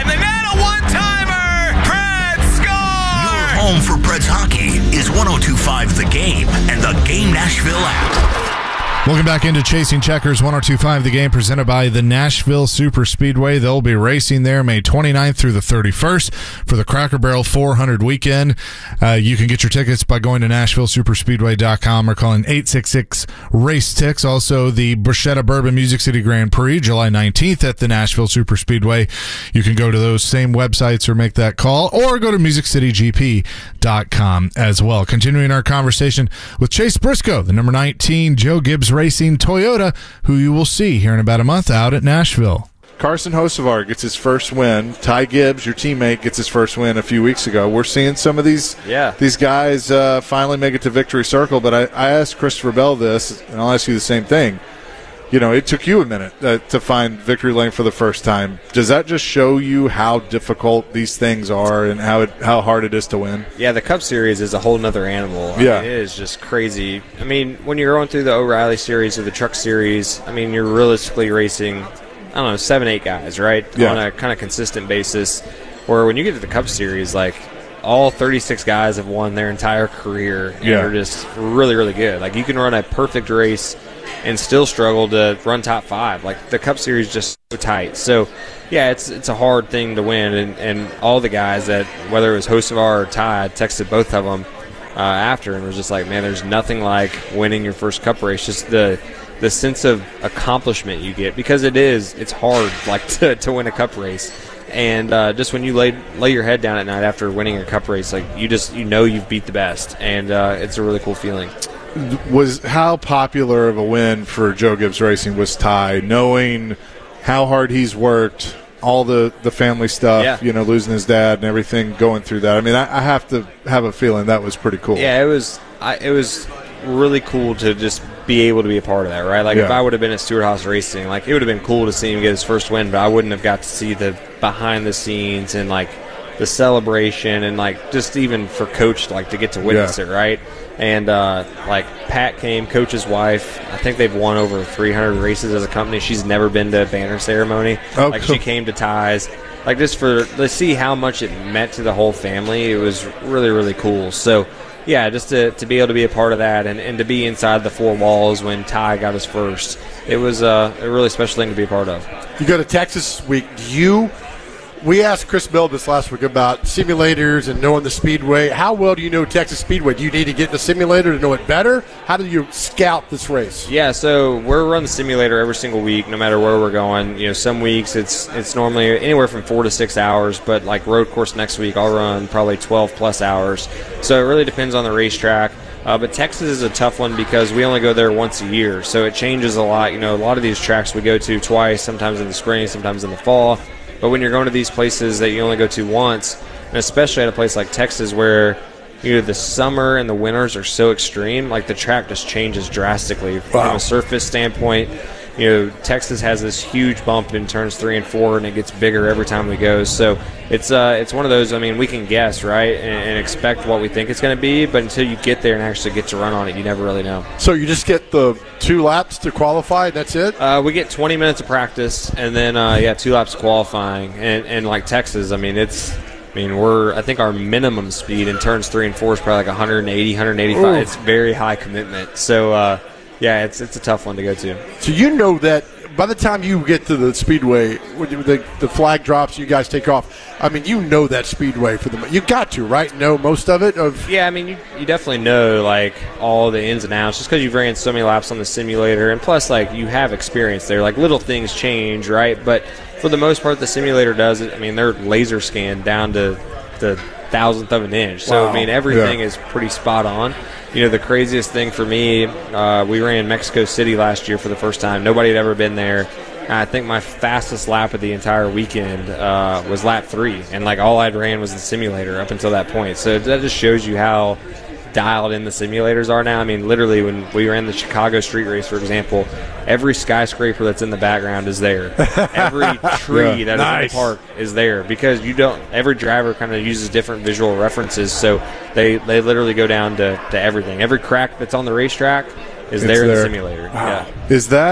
a one-timer! Preds score! Your home for Preds hockey is one oh two point five The Game and the Game Nashville app. Welcome back into Chasing Checkers, one oh two point five The Game, presented by the Nashville Super Speedway. They'll be racing there May twenty-ninth through the thirty-first for the Cracker Barrel four hundred weekend. Uh, you can get your tickets by going to nashville super speedway dot com or calling eight six six race tix. Also, the Bruschetta Bourbon Music City Grand Prix, July nineteenth at the Nashville Super Speedway. You can go to those same websites or make that call, or go to music city g p dot com as well. Continuing our conversation with Chase Briscoe, the number nineteen Joe Gibbs Racing Toyota, who you will see here in about a month out at Nashville. Carson Hocevar gets his first win. Ty Gibbs, your teammate, gets his first win a few weeks ago. We're seeing some of these yeah. these guys uh, finally make it to victory circle. But I, I asked Christopher Bell this, and I'll ask you the same thing. You know, it took you a minute uh, to find victory lane for the first time. Does that just show you how difficult these things are and how it, how hard it is to win? Yeah, the Cup Series is a whole nother animal. I yeah. mean, it is just crazy. I mean, when you're going through the O'Reilly Series or the Truck Series, I mean, you're realistically racing, I don't know, seven, eight guys, right? Yeah. On a kind of consistent basis. Where when you get to the Cup Series, like, all thirty-six guys have won their entire career and yeah. are just really, really good. Like, you can run a perfect race and still struggle to run top five. Like, the Cup Series is just so tight. So, yeah, it's it's a hard thing to win. And, and all the guys that, whether it was Hocevar or Ty, I texted both of them uh, after and was just like, man, there's nothing like winning your first Cup race. Just the the sense of accomplishment you get, because it is, it's hard, like, to, to win a Cup race. And uh, just when you lay lay your head down at night after winning a Cup race, like, you just, you know you've beat the best. And uh, it's a really cool feeling. Was how popular of a win for Joe Gibbs Racing was Ty, knowing how hard he's worked, all the, the family stuff, yeah. you know, losing his dad and everything, going through that. I mean, I, I have to have a feeling that was pretty cool. Yeah, it was. I, it was really cool to just be able to be a part of that, right? Like, yeah. if I would have been at Stewart Haas Racing, like, it would have been cool to see him get his first win, but I wouldn't have got to see the behind the scenes and, like, the celebration and, like, just even for Coach, like, to get to witness yeah. it, right? And, uh, like, Pat came, Coach's wife. I think they've won over three hundred races as a company. She's never been to a banner ceremony. Oh, like, cool. she came to Ty's. Like, just for, to see how much it meant to the whole family, it was really, really cool. So, yeah, just to, to be able to be a part of that and, and to be inside the four walls when Ty got his first, it was uh, a really special thing to be a part of. You go to Texas this week. Do you – we asked Chris Bell this last week about simulators and knowing the Speedway. How well do you know Texas Speedway? Do you need to get in the simulator to know it better? How do you scout this race? Yeah, so we're running the simulator every single week, no matter where we're going. You know, some weeks it's it's normally anywhere from four to six hours, but like road course next week, I'll run probably twelve plus hours. So it really depends on the racetrack. Uh, but Texas is a tough one because we only go there once a year, so it changes a lot. You know, a lot of these tracks we go to twice, sometimes in the spring, sometimes in the fall. But when you're going to these places that you only go to once, and especially at a place like Texas where, you know, the summer and the winters are so extreme, like the track just changes drastically. Wow. From a surface standpoint, you know, Texas has this huge bump in turns three and four, and it gets bigger every time we go. So it's uh, it's one of those, I mean, we can guess, right, and, and expect what we think it's going to be, but until you get there and actually get to run on it, you never really know. So you just get the two laps to qualify, that's it? Uh, we get twenty minutes of practice, and then, uh, yeah, two laps of qualifying. And, and like Texas, I mean, it's – I mean, we're, I think our minimum speed in turns three and four is probably like one eighty, one eighty-five. Ooh. It's very high commitment. So, uh, yeah, it's it's a tough one to go to. So you know that by the time you get to the Speedway, when the, the flag drops, you guys take off. I mean, you know that Speedway for the – you got to, right, know most of it? Of Yeah, I mean, you, you definitely know, like, all the ins and outs just because you've ran so many laps on the simulator. And plus, like, you have experience there. Like, little things change, right? But for the most part, the simulator does it. I mean, they're laser scanned down to the thousandth of an inch. So, wow. I mean, everything yeah. is pretty spot on. You know, the craziest thing for me, uh, we ran Mexico City last year for the first time. Nobody had ever been there. And I think my fastest lap of the entire weekend uh, was lap three. And, like, all I'd ran was the simulator up until that point. So that just shows you how dialed in the simulators are now. I mean, literally, when we ran the Chicago street race, for example, every skyscraper that's in the background is there. Every tree yeah, that nice. is in the park is there because you don't. Every driver kind of uses different visual references, so they they literally go down to, to everything. Every crack that's on the racetrack is It's there in there. the simulator. Wow. Yeah. Is that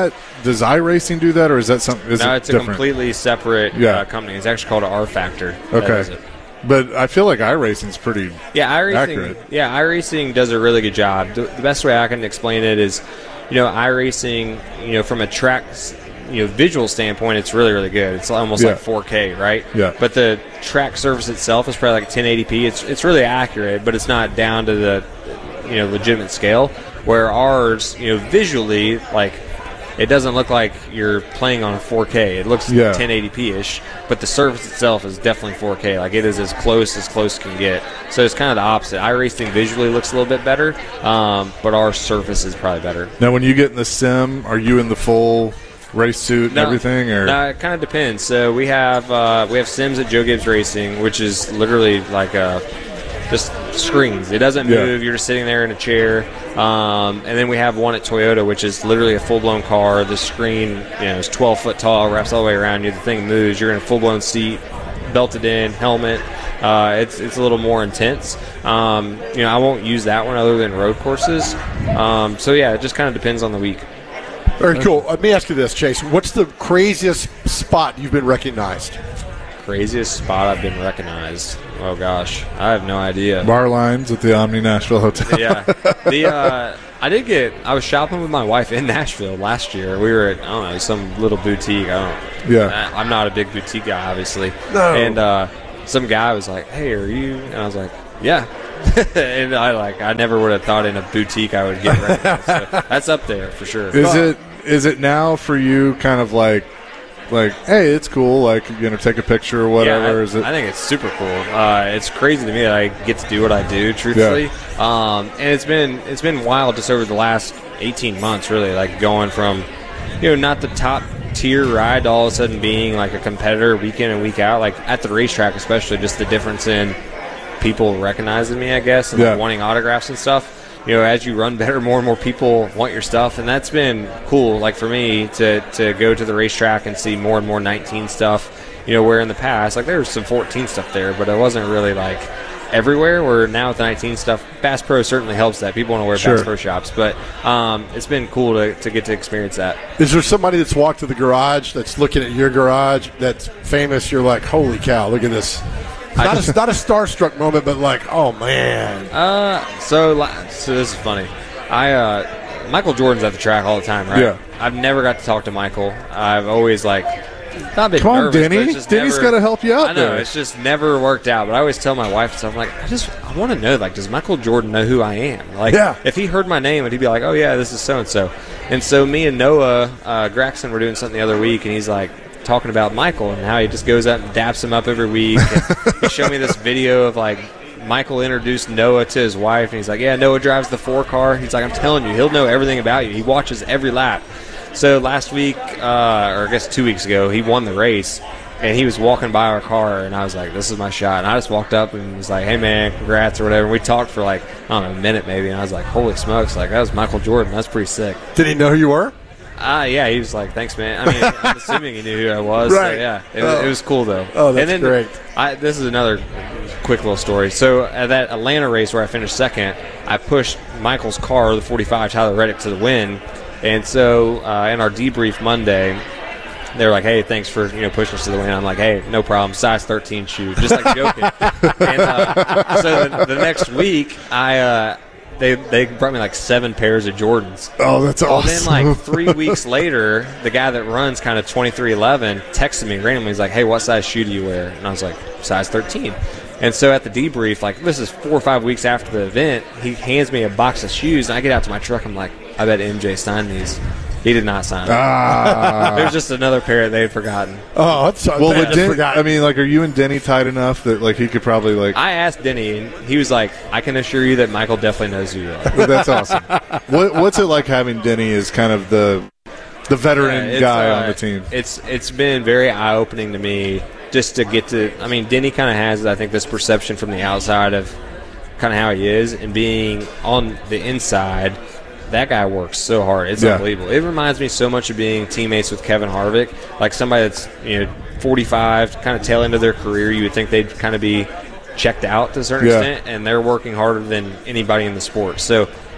does iRacing do that, or is that something? Is no, it it's a different? completely separate Yeah. uh, company. It's actually called R Factor. that Okay, does it. but I feel like iRacing's pretty Yeah, iRacing. accurate. Yeah, iRacing does a really good job. The, the best way I can explain it is, you know, iRacing. You know, from a track, you know, visual standpoint, it's really, really good. It's almost Yeah. like four K, right? Yeah. But the track surface itself is probably like ten eighty p. It's it's really accurate, but it's not down to the, you know, legitimate scale. Where ours, you know, visually, like, it doesn't look like you're playing on four K. It looks Yeah. ten eighty p-ish, but the surface itself is definitely four K. Like, it is as close as close can get. So it's kind of the opposite. iRacing visually looks a little bit better, um, but our surface is probably better. Now, when you get in the sim, are you in the full race suit and No, everything, or no, it kind of depends. So we have uh, we have sims at Joe Gibbs Racing, which is literally like a just screens. It doesn't Yeah. move. You're just sitting there in a chair. Um, and then we have one at Toyota, which is literally a full blown car. The screen, you know, is twelve foot tall, wraps all the way around you. The thing moves. You're in a full blown seat, belted in, helmet. Uh, it's it's a little more intense. Um, you know, I won't use that one other than road courses. Um, so yeah, it just kind of depends on the week. Very cool. Let me ask you this, Chase. What's the craziest spot you've been recognized? Craziest spot I've been recognized. Oh gosh, I have no idea. bar lines at the Omni Nashville Hotel? Yeah, the uh, I did get. I was shopping with my wife in Nashville last year. We were at I don't know some little boutique. I don't. Yeah. I, I'm not a big boutique guy, obviously. No. And uh, some guy was like, "Hey, are you?" And I was like, "Yeah." And I like I never would have thought in a boutique I would get recognized. So that's up there for sure. Is it is it now for you kind of like like hey, it's cool, like, you know, take a picture or whatever? Yeah, I, is it? I think it's super cool. Uh, it's crazy to me that I get to do what I do, truthfully. Um, and it's been it's been wild just over the last eighteen months, really, like going from, you know, not the top tier ride to all of a sudden being like a competitor week in and week out, like at the racetrack, especially just the difference in people recognizing me, I guess, and Yeah. like wanting autographs and stuff. You know, as you run better, more and more people want your stuff, and that's been cool. Like for me to to go to the racetrack and see more and more nineteen stuff. You know, where in the past, like there was some fourteen stuff there, but it wasn't really like everywhere. Where now with the nineteen stuff, Bass Pro certainly helps that. People want to wear Sure. Bass Pro shops, but um, it's been cool to, to get to experience that. Is there somebody that's walked to the garage that's looking at your garage that's famous? You're like, holy cow, look at this. Not a, not a starstruck moment, but like, oh, man. Uh, so la- so this is funny. I uh, Michael Jordan's at the track all the time, right? Yeah. I've never got to talk to Michael. I've always like not been Come on, nervous, Denny. but it's just Denny's never- gotta help you out I know there. it's just never worked out. But I always tell my wife and stuff. I'm like, I just I want to know, like, does Michael Jordan know who I am? Like, Yeah. if he heard my name, would he be like, oh yeah, this is so and so? And so me and Noah uh, Gregson were doing something the other week, and he's like talking about Michael and how he just goes out and daps him up every week. And he showed me this video of like Michael introduced Noah to his wife, and he's like, yeah, Noah drives the four car. He's like, I'm telling you, he'll know everything about you. He watches every lap. So last week, uh, or I guess two weeks ago, he won the race, and he was walking by our car, and I was like, this is my shot. And I just walked up and was like, hey, man, congrats or whatever. And we talked for like, I don't know, a minute maybe, and I was like, holy smokes, like, that was Michael Jordan. That's pretty sick. Did he know who you were? Uh, yeah, he was like, thanks, man. I mean, I'm assuming he knew who I was. Right. So, yeah, it, Oh. it was cool, though. Oh, that's and then great. I, this is another quick little story. So at that Atlanta race where I finished second, I pushed Michael's car, the forty-five, Tyler Reddick, to the win. And so uh, in our debrief Monday, they were like, hey, thanks for, you know, pushing us to the win. I'm like, hey, no problem, size thirteen shoe, just like joking. And uh, so the, the next week, I uh, they they brought me like seven pairs of Jordans. Oh, that's well, awesome. Then like three weeks later, the guy that runs kind of twenty-three eleven texted me randomly. He's like, hey, what size shoe do you wear? And I was like, size thirteen. And so at the debrief, like this is four or five weeks after the event, he hands me a box of shoes, and I get out to my truck. I'm like, I bet M J signed these. He did not sign them. Ah. There's just another pair they had forgotten. Oh, that's well, would Den- I mean, like, are you and Denny tight enough that like he could probably like? I asked Denny, and he was like, I can assure you that Michael definitely knows who you are. That's awesome. What, what's it like having Denny as kind of the the veteran Yeah, it's, guy uh, on the team? It's it's been very eye opening to me just to get to. I mean, Denny kind of has, I think, this perception from the outside of kind of how he is, and being on the inside. That guy works so hard. It's Yeah. unbelievable. It reminds me so much of being teammates with Kevin Harvick, like somebody that's, you know, forty-five, kind of tail end of their career. You would think they'd kind of be checked out to a certain Yeah. extent, and they're working harder than anybody in the sport. So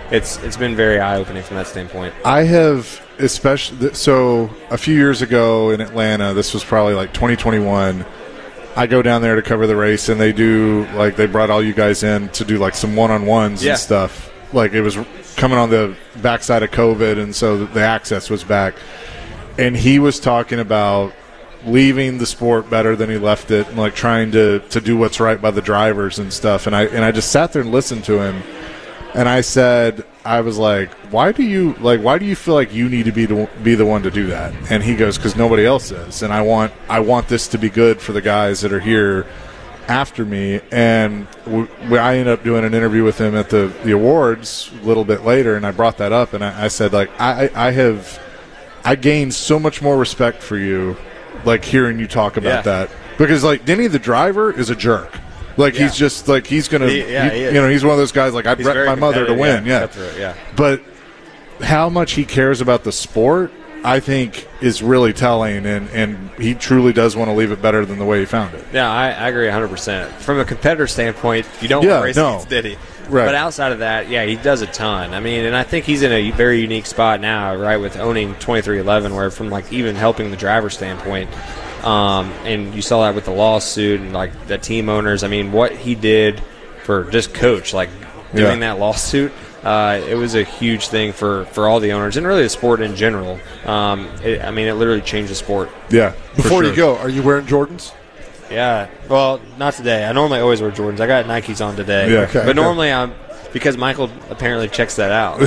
it's it's been very eye opening from that standpoint. I have especially so a few years ago in Atlanta. This was probably like twenty twenty-one. I go down there to cover the race, and they do like they brought all you guys in to do like some one-on-ones yeah. and stuff. Like it was coming on the backside of COVID, and so the access was back. And he was talking about leaving the sport better than he left it, and like trying to, to do what's right by the drivers and stuff. And I and I just sat there and listened to him, and I said, I was like, why do you like why do you feel like you need to be the, be the one to do that? And he goes, because nobody else is, and I want I want this to be good for the guys that are here after me. And we, we, I ended up doing an interview with him at the, the awards a little bit later, and I brought that up, and I, I said, like, I, I have I gained so much more respect for you, like, hearing you talk about yeah. that. Because, like, Denny the driver is a jerk. Like, yeah. he's just, like, he's going to, yeah, he you know, he's one of those guys, like, I'd he's wreck my mother to win. Yeah, Yeah. yeah. But how much he cares about the sport, I think, is really telling, and, and he truly does want to leave it better than the way he found it. Yeah, I, I agree one hundred percent. From a competitor standpoint, you don't Yeah, want to race no. against Denny. Right. But outside of that, yeah, he does a ton. I mean, and I think he's in a very unique spot now, right, with owning twenty-three eleven, where from, like, even helping the driver standpoint, um, and you saw that with the lawsuit and, like, the team owners. I mean, what he did for just Coach, like, doing Yeah. that lawsuit, uh, it was a huge thing for, for all the owners and really the sport in general. Um, it, I mean, it literally changed the sport. Yeah. Before sure. you go, are you wearing Jordans? Yeah, well, not today. I normally always wear Jordans. I got Nikes on today. Yeah, okay, but okay. normally I'm because Michael apparently checks that out.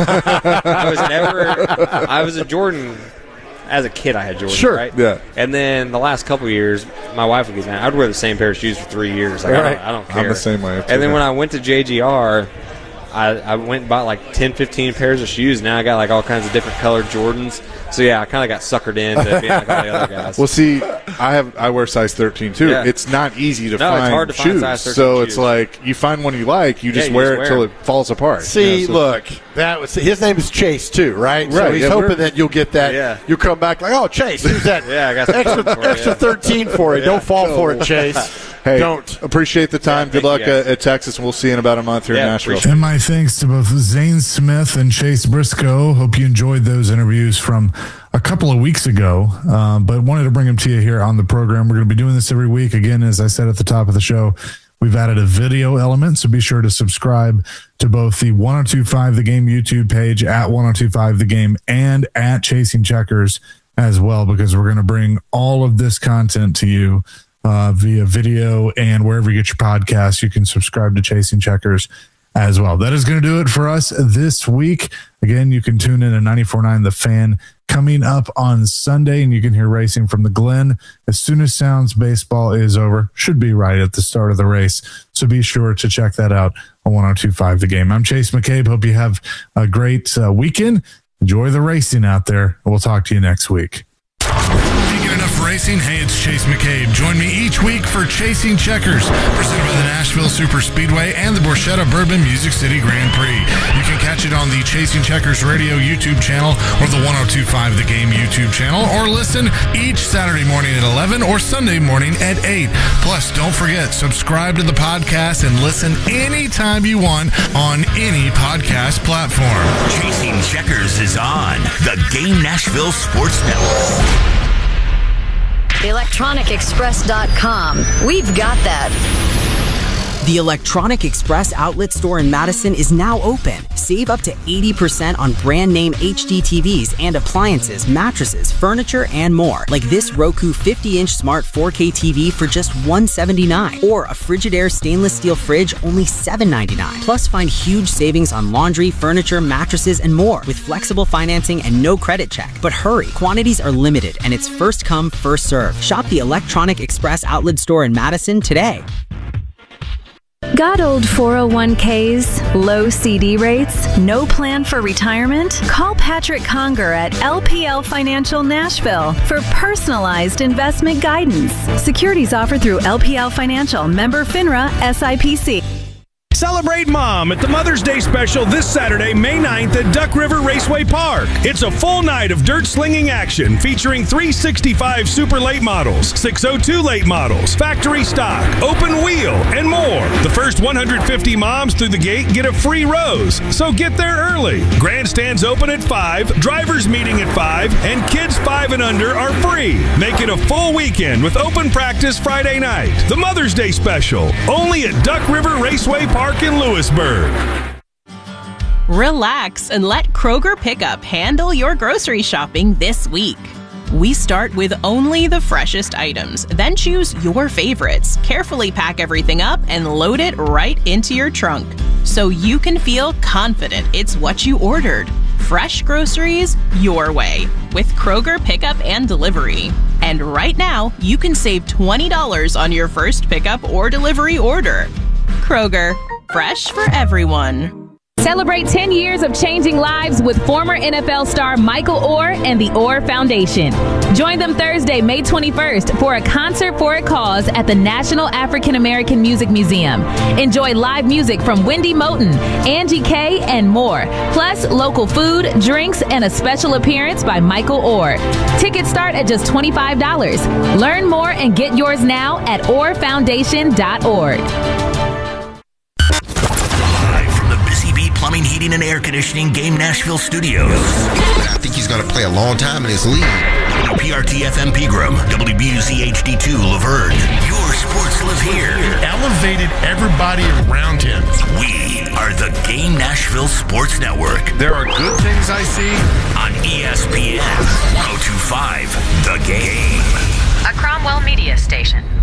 I was never. I was a Jordan as a kid. I had Jordans, Sure, right? yeah. And then the last couple of years, my wife would get mad. I'd wear the same pair of shoes for three years. Like, I, Right. don't, I don't care. I'm the same way. And then when I went to J G R, I, I went and bought like ten, fifteen pairs of shoes. Now I got like all kinds of different colored Jordans. So yeah, I kind of got suckered into being like all the other guys. Well, see, I have I wear size thirteen too. Yeah. It's not easy to No, find it's hard to find shoes, size thirteen so shoes. it's like you find one you like, you Yeah, just you wear just it till wear it falls apart. See, You know, so- look, that was his name is Chase too, right? So Right, he's yeah, hoping we're- that you'll get that. Yeah. You'll come back like, oh, Chase, here's that Yeah, I got some extra, for it, extra yeah. thirteen for it. Yeah. Don't fall for it, Chase. Hey, Don't. appreciate the time. Yeah, Good thank you, luck guys. at, at Texas, and we'll see you in about a month here Yeah, in Nashville. appreciate And my thanks to both Zane Smith and Chase Briscoe. Hope you enjoyed those interviews from a couple of weeks ago, uh, but wanted to bring them to you here on the program. We're going to be doing this every week. Again, as I said at the top of the show, we've added a video element, so be sure to subscribe to both the ten twenty-five The Game YouTube page at ten twenty-five The Game and at Chasing Checkers as well, because we're going to bring all of this content to you uh, via video, and wherever you get your podcasts, you can subscribe to Chasing Checkers as well. That is going to do it for us this week. Again, you can tune in at ninety-four point nine The Fan coming up on Sunday, and you can hear racing from the Glen as soon as Sounds baseball is over. Should be right at the start of the race. So be sure to check that out on ten twenty-five The Game. I'm Chase McCabe. Hope you have a great uh, weekend. Enjoy the racing out there. We'll talk to you next week. Can't get enough racing? Hey, it's Chase McCabe. Join me each week for Chasing Checkers, presented by the Nashville Super Speedway and the Borchetta Bourbon Music City Grand Prix. You can catch it on the Chasing Checkers Radio YouTube channel or the ten twenty-five The Game YouTube channel, or listen each Saturday morning at eleven or Sunday morning at eight. Plus, don't forget, subscribe to the podcast and listen anytime you want on any podcast platform. Chasing Checkers is on the Game Nashville Sports Network. electronic express dot com. We've got that. The Electronic Express outlet store in Madison is now open. Save up to eighty percent on brand name H D T Vs and appliances, mattresses, furniture, and more. Like this Roku fifty inch smart four K T V for just one hundred seventy-nine dollars, or a Frigidaire stainless steel fridge only seven ninety-nine dollars. Plus, find huge savings on laundry, furniture, mattresses, and more with flexible financing and no credit check. But hurry, quantities are limited and it's first come, first serve. Shop the Electronic Express outlet store in Madison today. Got old four oh one k's, low C D rates, no plan for retirement? Call Patrick Conger at L P L Financial Nashville for personalized investment guidance. Securities offered through L P L Financial, member FINRA, S I P C. Celebrate Mom at the Mother's Day special this Saturday, May ninth at Duck River Raceway Park. It's a full night of dirt slinging action featuring three sixty-five Super Late models, six oh two Late models, factory stock, open wheel, and more. The first one hundred fifty moms through the gate get a free rose, so get there early. Grandstands open at five, drivers meeting at five, and kids five and under are free. Make it a full weekend with open practice Friday night. The Mother's Day special, only at Duck River Raceway Park in Lewisburg. Relax and let Kroger Pickup handle your grocery shopping this week. We start with only the freshest items, then choose your favorites, carefully pack everything up, and load it right into your trunk, so you can feel confident it's what you ordered. Fresh groceries your way with Kroger Pickup and Delivery. And right now, you can save twenty dollars on your first pickup or delivery order. Kroger, fresh for everyone. Celebrate ten years of changing lives with former N F L star Michael Oher and the Oher Foundation. Join them Thursday, May twenty-first for a concert for a cause at the National African American Music Museum. Enjoy live music from Wendy Moten, Angie Kay, and more. Plus, local food, drinks, and a special appearance by Michael Oher. Tickets start at just twenty-five dollars. Learn more and get yours now at oher foundation dot org. Plumbing, Heating, and Air Conditioning Game Nashville Studios. I think he's going to play a long time in this league. W P R T F M Pegram, W B U Z H D two Laverne. Your sports live here. Elevated everybody around him. We are the Game Nashville Sports Network. There are good things I see on E S P N one oh two point five The Game. A Cromwell Media Station.